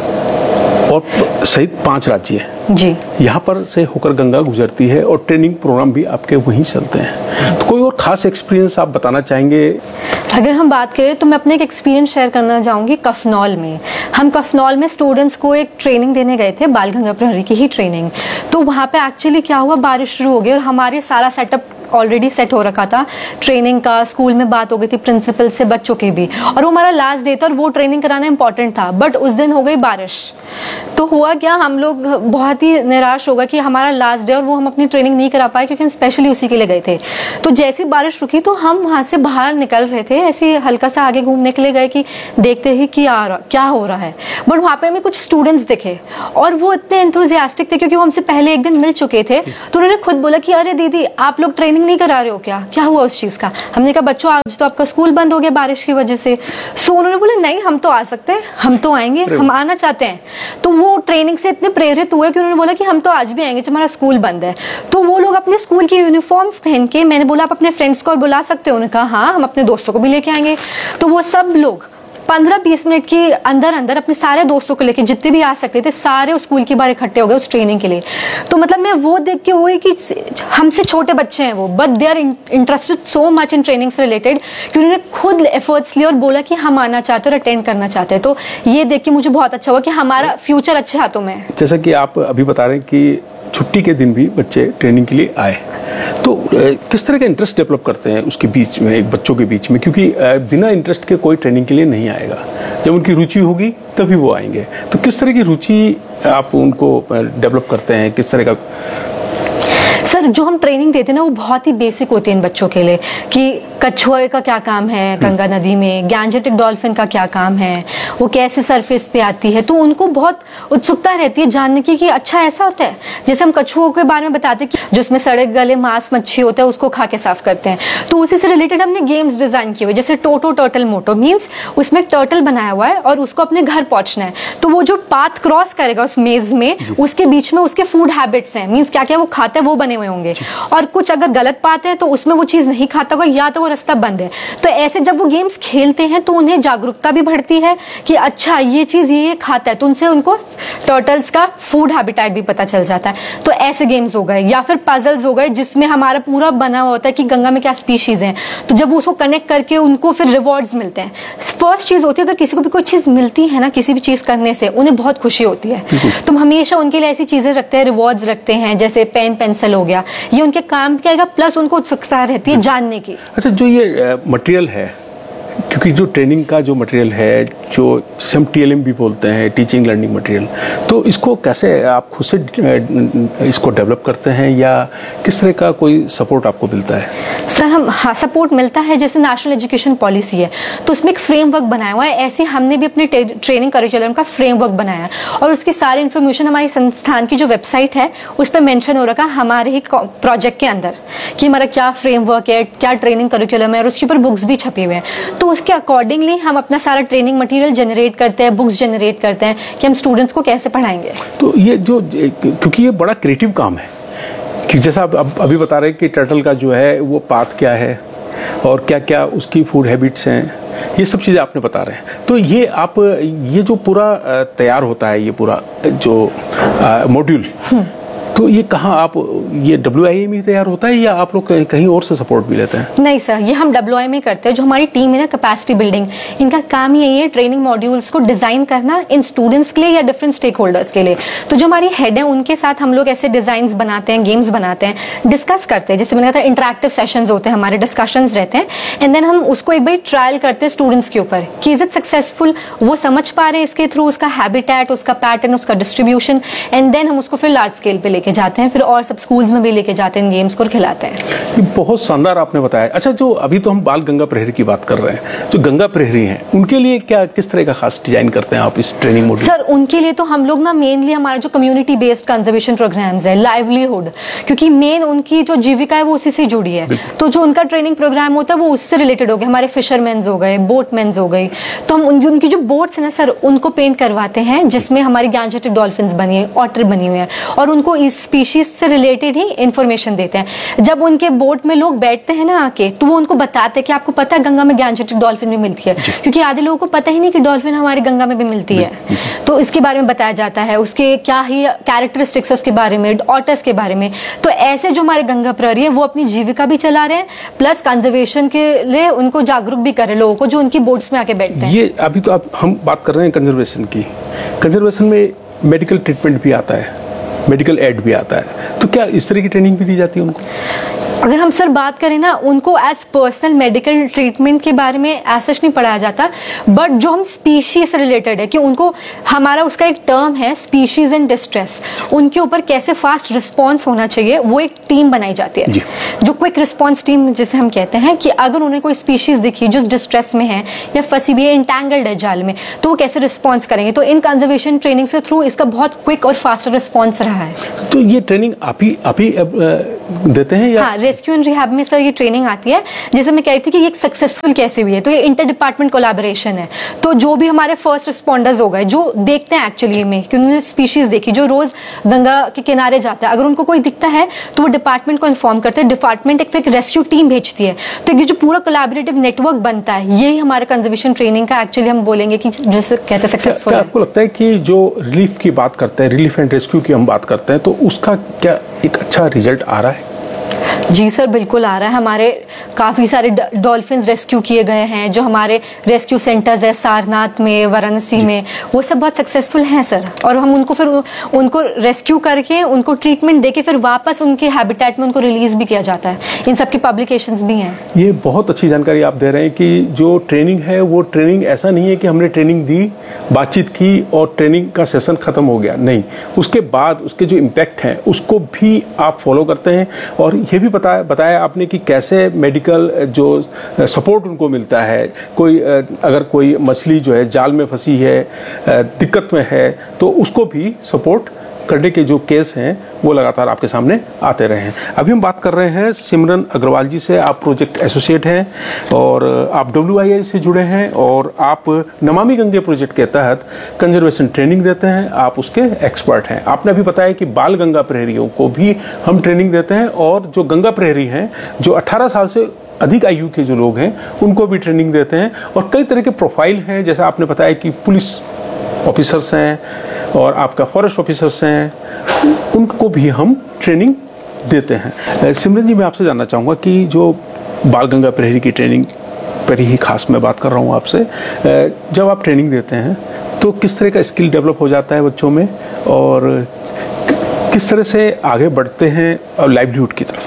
और सहित पांच राज्य हैं जी, यहाँ पर से होकर गंगा गुजरती है और ट्रेनिंग प्रोग्राम भी आपके वहीं चलते हैं। तो कोई और खास एक्सपीरियंस आप बताना चाहेंगे? अगर हम बात करें तो मैं अपने एक एक्सपीरियंस शेयर करना चाहूँगी कफनौल में। हम कफनौल में स्टूडेंट्स को एक ट्रेनिंग देने गए थे, बाल गंगा प्रहरी की ही ट्रेनिंग। तो वहाँ पे एक्चुअली क्या हुआ, बारिश शुरू हो गई और हमारे सारा सेटअप ऑलरेडी सेट हो रखा था ट्रेनिंग का, स्कूल में बात हो गई थी प्रिंसिपल से, बच्चों की भी, और वो हमारा लास्ट डे था और वो ट्रेनिंग कराना इंपॉर्टेंट था। बट उस दिन हो गई बारिश, तो हुआ क्या, हम लोग बहुत ही निराश हो गए कि हमारा लास्ट डे और वो हम अपनी ट्रेनिंग नहीं करा पाए, क्योंकि हम स्पेशली उसी के लिए गए थे। तो जैसी बारिश रुकी तो हम वहां से बाहर निकल रहे थे, ऐसे हल्का सा आगे घूमने के लिए गए कि देखते ही कि आ क्या हो रहा है। बट वहां पे हमें कुछ स्टूडेंट्स दिखे और वो इतने एंथुजियास्टिक थे, क्योंकि वो हमसे पहले एक दिन मिल चुके थे। तो उन्होंने खुद बोला कि अरे दीदी, आप लोग ट्रेनिंग नहीं करा रहे हो क्या, क्या हुआ उस चीज का? हमने कहा बच्चों, आज तो आपका स्कूल बंद हो गया बारिश की वजह से। सो उन्होंने बोला नहीं, हम तो आ सकते हैं, हम तो आएंगे, हम आना चाहते हैं। तो वो ट्रेनिंग से इतने प्रेरित हुए कि उन्होंने बोला कि हम तो आज भी आएंगे जब हमारा स्कूल बंद है। तो वो लोग अपने स्कूल की यूनिफॉर्म्स पहन के, मैंने बोला आप अपने फ्रेंड्स को और बुला सकते हो? उन्होंने कहा हाँ, हम अपने दोस्तों को भी लेके आएंगे। तो वो सब लोग पंद्रह बीस मिनट के अंदर अंदर अपने सारे दोस्तों को लेके, जितने भी आ सकते थे, सारे उस स्कूल के बाहर इकट्ठे हो गए उस ट्रेनिंग के लिए। तो मतलब मैं वो देख के हुई कि हमसे छोटे बच्चे हैं वो, but they are interested so much in training से रिलेटेड कि उन्होंने खुद एफर्ट्स लिए और बोला कि हम आना चाहते और अटेंड करना चाहते हैं। तो ये देख के मुझे बहुत अच्छा हुआ कि हमारा फ्यूचर अच्छे हाथों में है। जैसा कि आप अभी बता रहे हैं कि छुट्टी के दिन भी बच्चे ट्रेनिंग के लिए आए, तो किस तरह का इंटरेस्ट डेवलप करते हैं उसके बीच में, एक बच्चों के बीच में? क्योंकि बिना इंटरेस्ट के कोई ट्रेनिंग के लिए नहीं आएगा, जब उनकी रुचि होगी तभी वो आएंगे। तो किस तरह की रुचि आप उनको डेवलप करते हैं, किस तरह का? सर, जो हम ट्रेनिंग देते हैं ना, वो बहुत ही बेसिक होती है इन बच्चों के लिए, कि कछुए का क्या काम है गंगा नदी में, गैंजेटिक डॉल्फिन का क्या काम है, वो कैसे सरफेस पे आती है। तो उनको बहुत उत्सुकता रहती है जानने की कि अच्छा ऐसा होता है। जैसे हम कछुओं के बारे में बताते हैं कि जिसमें सड़े गले मांस मच्छी होता है, उसको खा के साफ करते हैं। तो उसी से रिलेटेड हमने गेम्स डिजाइन किए हुए, जैसे टोटो टर्टल मोटो, मीन्स उसमें एक टर्टल बनाया हुआ है और उसको अपने घर पहुंचना है। तो वो जो पाथ क्रॉस करेगा उस मेज में, उसके बीच में उसके फूड हैबिट्स हैं, मीन्स क्या क्या वो खाता है वो बने हुए होंगे। और कुछ अगर गलत पाते हैं तो उसमें वो चीज नहीं खाता होगा, या तो वो रास्ता बंद है। तो ऐसे जब वो गेम्स खेलते हैं तो उन्हें जागरूकता भी बढ़ती है कि अच्छा ये चीज ये ये खाता है, तो उनसे उनको टर्टल्स का फूड हैबिटेट भी पता चल जाता है। तो ऐसे गेम्स हो गए, या फिर पजल्स हो गए जिसमें हमारा पूरा बना हुआ होता है कि गंगा में क्या स्पीशीज हैं। तो जब उसको कनेक्ट करके उनको फिर रिवॉर्ड्स मिलते हैं। फर्स्ट चीज होती है, अगर किसी को भी कोई चीज मिलती है ना, किसी भी चीज करने से उन्हें बहुत खुशी होती है। तो हम हमेशा उनके लिए ऐसी चीजें रखते हैं, रिवॉर्ड्स रखते हैं, जैसे पेन पेंसिल हो गया, ये उनके काम क्या आएगा, प्लस उनको उत्सुकता रहती है जानने की। अच्छा, जो ये मटेरियल है, क्योंकि जो ट्रेनिंग का जो मटेरियल है, जो जिसे हम टी एल एम भी बोलते हैं, टीचिंग लर्निंग मटेरियल, तो इसको कैसे आप खुद से इसको डेवलप करते हैं या किस तरह का कोई सपोर्ट आपको मिलता है? सर, हम हाँ सपोर्ट मिलता है, जैसे नेशनल एजुकेशन पॉलिसी है तो उसमें एक फ्रेमवर्क बनाया हुआ है। ऐसे हमने भी अपने ट्रेनिंग करिकुलम का फ्रेमवर्क बनाया है और उसकी सारी इन्फॉर्मेशन हमारी संस्थान की जो वेबसाइट है उस पर मेंशन हो रखा है हमारे ही प्रोजेक्ट के अंदर कि हमारा क्या फ्रेमवर्क है, क्या ट्रेनिंग करिकुलम है, और उसके ऊपर बुक्स भी छपी हुए हैं। तो उसके अकॉर्डिंगली हम अपना सारा ट्रेनिंग मटेरियल जनरेट करते हैं, बुक्स जनरेट करते हैं कि हम स्टूडेंट्स को कैसे पढ़ाएंगे। तो ये जो, क्योंकि ये बड़ा क्रिएटिव काम है कि जैसा आप अब अभी बता रहे हैं कि टर्टल का जो है वो पाथ क्या है और क्या क्या उसकी फूड हैबिट्स हैं, ये सब चीज़ें आपने बता रहे हैं। तो ये आप ये जो पूरा तैयार होता है, ये पूरा जो मॉड्यूल, तो ये कहाँ आप, ये डब्ल्यू आई ए में तैयार होता है या आप लोग कहीं, कहीं और से सपोर्ट भी लेते हैं? नहीं सर, ये हम डब्ल्यू आई में करते हैं। जो हमारी टीम है ना, कैपेसिटी बिल्डिंग, इनका काम यही है ट्रेनिंग मॉड्यूल्स को डिजाइन करना इन स्टूडेंट्स के लिए या डिफरेंट स्टेक होल्डर्स के लिए। तो जो हमारी हेड है उनके साथ हम लोग ऐसे डिजाइन बनाते हैं, गेम्स बनाते हैं, डिस्कस करते हैं। जैसे मैंने कहा था इंटरेक्टिव सेशंस होते हैं, हमारे डिस्कशंस रहते हैं, एंड देन हम उसको एक बार ट्रायल करते हैं स्टूडेंट्स के ऊपर कि इज इट सक्सेसफुल, वो समझ पा रहे हैं इसके थ्रू, उसका हैबिटेट, उसका पैटर्न, उसका डिस्ट्रीब्यूशन, एंड देन हम उसको फिर लार्ज स्केल पे लेके लेके जाते हैं, फिर और सब स्कूल्स में भी लेके जाते हैं गेम्स को और खिलाते हैं। ये बहुत शानदार आपने बताया। अच्छा, जो अभी तो हम बाल गंगा प्रहरी की बात कर रहे हैं, जो गंगा प्रहरी हैं उनके लिए क्या किस तरह का खास डिजाइन करते हैं आप इस ट्रेनिंग मॉड्यूल? सर, उनके लिए तो हम लोग ना मेनली हमारा जो कम्युनिटी बेस्ड कंजर्वेशन प्रोग्राम्स है, लाइवलीहुड, क्योंकि मेन उनकी जो जीविका है वो उसी से जुड़ी है, तो जो उनका ट्रेनिंग प्रोग्राम होता है वो उससे रिलेटेड हो गया। हमारे फिशरमैन्स हो गए, बोटमैन्स हो गई, तो हम उन, उनकी जो बोट्स है ना सर, उनको पेंट करवाते हैं जिसमें हमारी गैंजेटिक डॉल्फिन्स बनी है, ऑटर बनी हुई है, और उनको इस स्पीशीज से रिलेटेड ही इंफॉर्मेशन देते हैं। जब उनके बोट में लोग बैठते हैं ना आके, तो वो उनको बताते हैं कि आपको पता है गंगा में गैंजेटिक डॉल्फिन भी मिलती है, क्योंकि आधे लोगों को पता ही नहीं कि डॉल्फिन हमारी गंगा में भी मिलती है, तो इसके बारे में बताया जाता है, उसके क्या ही कैरेक्टरिस्टिक्स है उसके बारे में, ऑटर्स के बारे में। तो ऐसे जो हमारे गंगा प्रहरी है वो अपनी जीविका भी चला रहे हैं, प्लस कंजर्वेशन के लिए उनको जागरूक भी कर रहे हैं लोगों को जो उनकी बोट्स में आके बैठते हैं। ये अभी तो आप हम बात कर रहे हैं कंजर्वेशन की। कंजर्वेशन में मेडिकल ट्रीटमेंट भी आता है, मेडिकल एड भी आता है, तो क्या इस तरह की ट्रेनिंग भी दी जाती है उनको? अगर हम सर बात करें ना, उनको एज पर्सनल मेडिकल ट्रीटमेंट के बारे में ऐसा नहीं पढ़ाया जाता, बट जो हम स्पीशीज से रिलेटेड है कि उनको हमारा उसका एक टर्म है स्पीशीज इन डिस्ट्रेस, उनके ऊपर कैसे फास्ट रिस्पॉन्स होना चाहिए वो एक टीम बनाई जाती है, जो क्विक रिस्पॉन्स टीम जिसे हम कहते हैं, कि अगर उन्हें कोई स्पीशीज दिखी जो डिस्ट्रेस में है या फंसी हुई है, इंटैंगल्ड है जाल में, तो वो कैसे रिस्पॉन्स करेंगे। तो इन कंजर्वेशन ट्रेनिंग से थ्रू इसका बहुत क्विक और फास्ट रिस्पॉन्स रहा है। तो ये ट्रेनिंग आप ही आप ही देते हैं या? हाँ, रेस्क्यू एंड रिहैब में सर ये ट्रेनिंग आती है, जैसे मैं कह रही थी कि ये एक सक्सेसफुल कैसे हुई है, तो ये इंटर डिपार्टमेंट कोलैबोरेशन है। तो जो भी हमारे फर्स्ट रिस्पॉन्डर्स हो गए जो देखते हैं एक्चुअली में कि उन्होंने स्पीशीज देखी, जो रोज गंगा के किनारे जाता है, अगर उनको कोई दिखता है तो वो डिपार्टमेंट को इन्फॉर्म करते हैं, डिपार्टमेंट एक फिर रेस्क्यू टीम भेजती है, तो ये जो पूरा कोलैबोरेटिव नेटवर्क बनता है, यही हमारे कंजर्वेशन ट्रेनिंग का एक्चुअली हम बोलेंगे कि जैसे कहते हैं सक्सेसफुल है। आपको लगता है कि जो रिलीफ की बात करते हैं, रिलीफ एंड रेस्क्यू की हम बात करते हैं, तो उसका क्या एक अच्छा रिजल्ट आ रहा है? जी सर, बिल्कुल आ रहा है। हमारे काफ़ी सारे डॉल्फिन्स रेस्क्यू किए गए हैं, जो हमारे रेस्क्यू सेंटर्स है सारनाथ में, वाराणसी में, वो सब बहुत सक्सेसफुल हैं सर, और हम उनको फिर उनको रेस्क्यू करके उनको ट्रीटमेंट देके फिर वापस उनके हैबिटेट में उनको रिलीज भी किया जाता है। इन सब की पब्लिकेशंस भी हैं। ये बहुत अच्छी जानकारी आप दे रहे हैं कि जो ट्रेनिंग है वो ट्रेनिंग ऐसा नहीं है कि हमने ट्रेनिंग दी, बातचीत की और ट्रेनिंग का सेशन खत्म हो गया, नहीं, उसके बाद उसके जो इम्पैक्ट हैं उसको भी आप फॉलो करते हैं, और ये भी बताया बताया आपने कि कैसे मेडिकल जो सपोर्ट उनको मिलता है। कोई अगर कोई मछली जो है जाल में फंसी है, दिक्कत में है, तो उसको भी सपोर्ट करने के जो केस हैं वो लगातार आपके सामने आते रहे हैं। अभी हम बात कर रहे हैं सिमरन अग्रवाल जी से। आप प्रोजेक्ट एसोसिएट हैं और आप डब्ल्यू आई आई से जुड़े हैं, और आप नमामि गंगे प्रोजेक्ट के तहत कंजर्वेशन ट्रेनिंग देते हैं, आप उसके एक्सपर्ट हैं। आपने अभी बताया कि बाल गंगा प्रहरियों को भी हम ट्रेनिंग देते हैं, और जो गंगा प्रहरी हैं जो अठारह साल से अधिक आयु के जो लोग हैं उनको भी ट्रेनिंग देते हैं, और कई तरह के प्रोफाइल हैं, जैसा आपने बताया कि पुलिस ऑफिसर्स हैं और आपका फॉरेस्ट ऑफिसर्स हैं, उनको भी हम ट्रेनिंग देते हैं। सिमरन जी, मैं आपसे जानना चाहूँगा कि जो बाल गंगा प्रहरी की ट्रेनिंग पर ही खास मैं बात कर रहा हूँ आपसे, जब आप ट्रेनिंग देते हैं तो किस तरह का स्किल डेवलप हो जाता है बच्चों में, और किस तरह से आगे बढ़ते हैं और लाइवलीहुड की तरफ?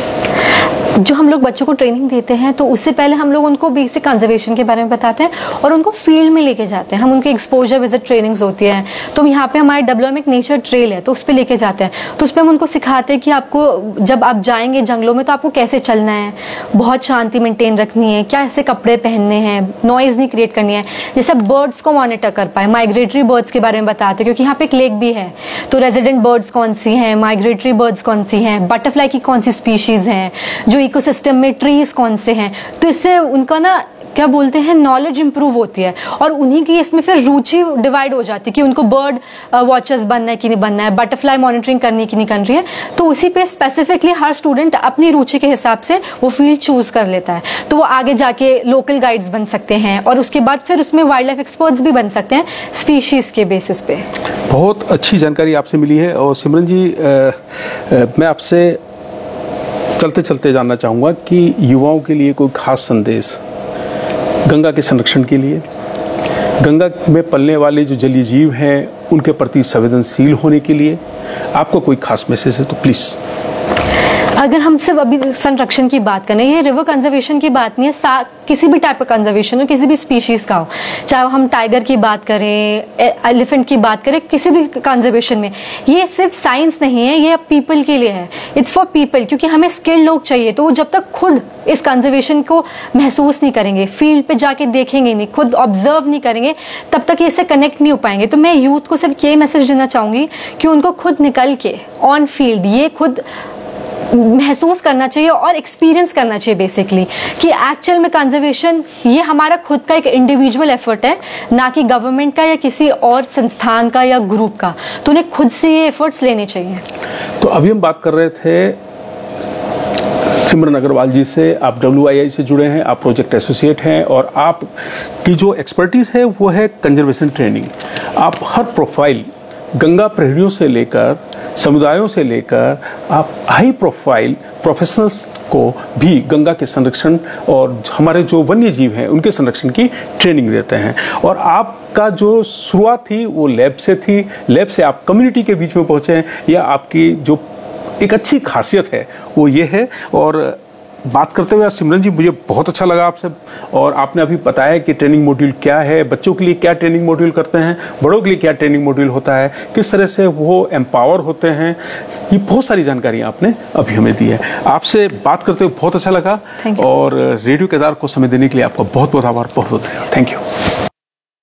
जो हम लोग बच्चों को ट्रेनिंग देते हैं तो उससे पहले हम लोग उनको बेसिक कंजर्वेशन के बारे में बताते हैं और उनको फील्ड में लेके जाते हैं। हम उनके एक्सपोजर विजिट ट्रेनिंग्स होती है, तो यहाँ पे हमारे डब्ल्यूएम एक नेचर ट्रेल है, तो उस पर लेके जाते हैं। तो उस पर हम उनको सिखाते हैं कि आपको जब आप जाएंगे जंगलों में तो आपको कैसे चलना है, बहुत शांति मेंटेन रखनी है, क्या ऐसे कपड़े पहनने हैं, नॉइज नहीं क्रिएट करनी है, जैसे बर्ड्स को मॉनिटर कर पाए, माइग्रेटरी बर्ड्स के बारे में बताते हैं, क्योंकि यहाँ पे एक लेक भी है, तो रेजिडेंट बर्ड्स कौन सी हैं, माइग्रेटरी बर्ड्स कौन सी हैं, बटरफ्लाई की कौन सी स्पीशीज हैं, जो इकोसिस्टम में ट्रीज कौन से हैं। तो इससे उनका ना क्या बोलते हैं नॉलेज इंप्रूव होती है, और उन्हीं की इसमें फिर रुचि डिवाइड हो जाती है कि उनको बर्ड वॉचर्स बनना है कि नहीं बनना है, बटरफ्लाई मॉनिटरिंग करनी कि नहीं करनी है। तो उसी पे स्पेसिफिकली हर स्टूडेंट अपनी रुचि के हिसाब से वो फील्ड चूज कर लेता है, तो वो आगे जाके लोकल गाइड्स बन सकते हैं, और उसके बाद फिर उसमें वाइल्ड लाइफ एक्सपर्ट्स भी बन सकते हैं स्पीशीज के बेसिस पे। बहुत अच्छी जानकारी आपसे मिली है। और सिमरन जी, आ, आ, मैं आपसे चलते चलते जानना चाहूँगा कि युवाओं के लिए कोई खास संदेश गंगा के संरक्षण के लिए, गंगा में पलने वाले जो जलीय जीव हैं उनके प्रति संवेदनशील होने के लिए आपको कोई खास मैसेज है तो प्लीज। अगर हम सिर्फ अभी संरक्षण की बात करें, ये रिवर कंजर्वेशन की बात नहीं है, किसी भी टाइप का कंजर्वेशन हो, किसी भी स्पीशीज का हो, चाहे हम टाइगर की बात करें, एलिफेंट की बात करें, किसी भी कंजर्वेशन में, ये सिर्फ साइंस नहीं है, ये पीपल के लिए है, इट्स फॉर पीपल, क्योंकि हमें स्किल्ड लोग चाहिए। तो वो जब तक खुद इस कंजर्वेशन को महसूस नहीं करेंगे, फील्ड पे जाके देखेंगे नहीं, खुद ऑब्जर्व नहीं करेंगे, तब तक इससे कनेक्ट नहीं हो पाएंगे। तो मैं यूथ को सिर्फ ये मैसेज देना चाहूंगी कि उनको खुद निकल के ऑन फील्ड ये खुद महसूस करना चाहिए और एक्सपीरियंस करना चाहिए बेसिकली, कि एक्चुअल में कंजर्वेशन ये हमारा खुद का एक इंडिविजुअल एफर्ट है, ना कि गवर्नमेंट का या किसी और संस्थान का या ग्रुप का। तो उन्हें खुद से ये एफर्ट्स लेने चाहिए। तो अभी हम बात कर रहे थे सिमरन अग्रवाल जी से, आप डब्ल्यू आई आई से जुड़े हैं, आप प्रोजेक्ट एसोसिएट हैं, और आप की जो एक्सपर्टीज है वो है कंजर्वेशन ट्रेनिंग। आप हर प्रोफाइल, गंगा प्रहरियों से लेकर समुदायों से लेकर आप हाई प्रोफाइल प्रोफेशनल्स को भी गंगा के संरक्षण और हमारे जो वन्य जीव हैं उनके संरक्षण की ट्रेनिंग देते हैं। और आपका जो शुरुआत थी वो लैब से थी, लैब से आप कम्युनिटी के बीच में पहुंचे हैं, या आपकी जो एक अच्छी खासियत है वो ये है। और बात करते हुए सिमरन जी मुझे बहुत अच्छा लगा आपसे, और आपने अभी बताया कि ट्रेनिंग मॉड्यूल क्या है, बच्चों के लिए क्या ट्रेनिंग मॉड्यूल करते हैं, बड़ों के लिए क्या ट्रेनिंग मॉड्यूल होता है, किस तरह से वो एम्पावर होते हैं, ये बहुत सारी जानकारी आपने अभी हमें दी है। आपसे बात करते हुए बहुत अच्छा लगा, और रेडियो केदार को समय देने के लिए आपका बहुत बहुत आभार, बहुत बहुत धन्यवाद। Thank you.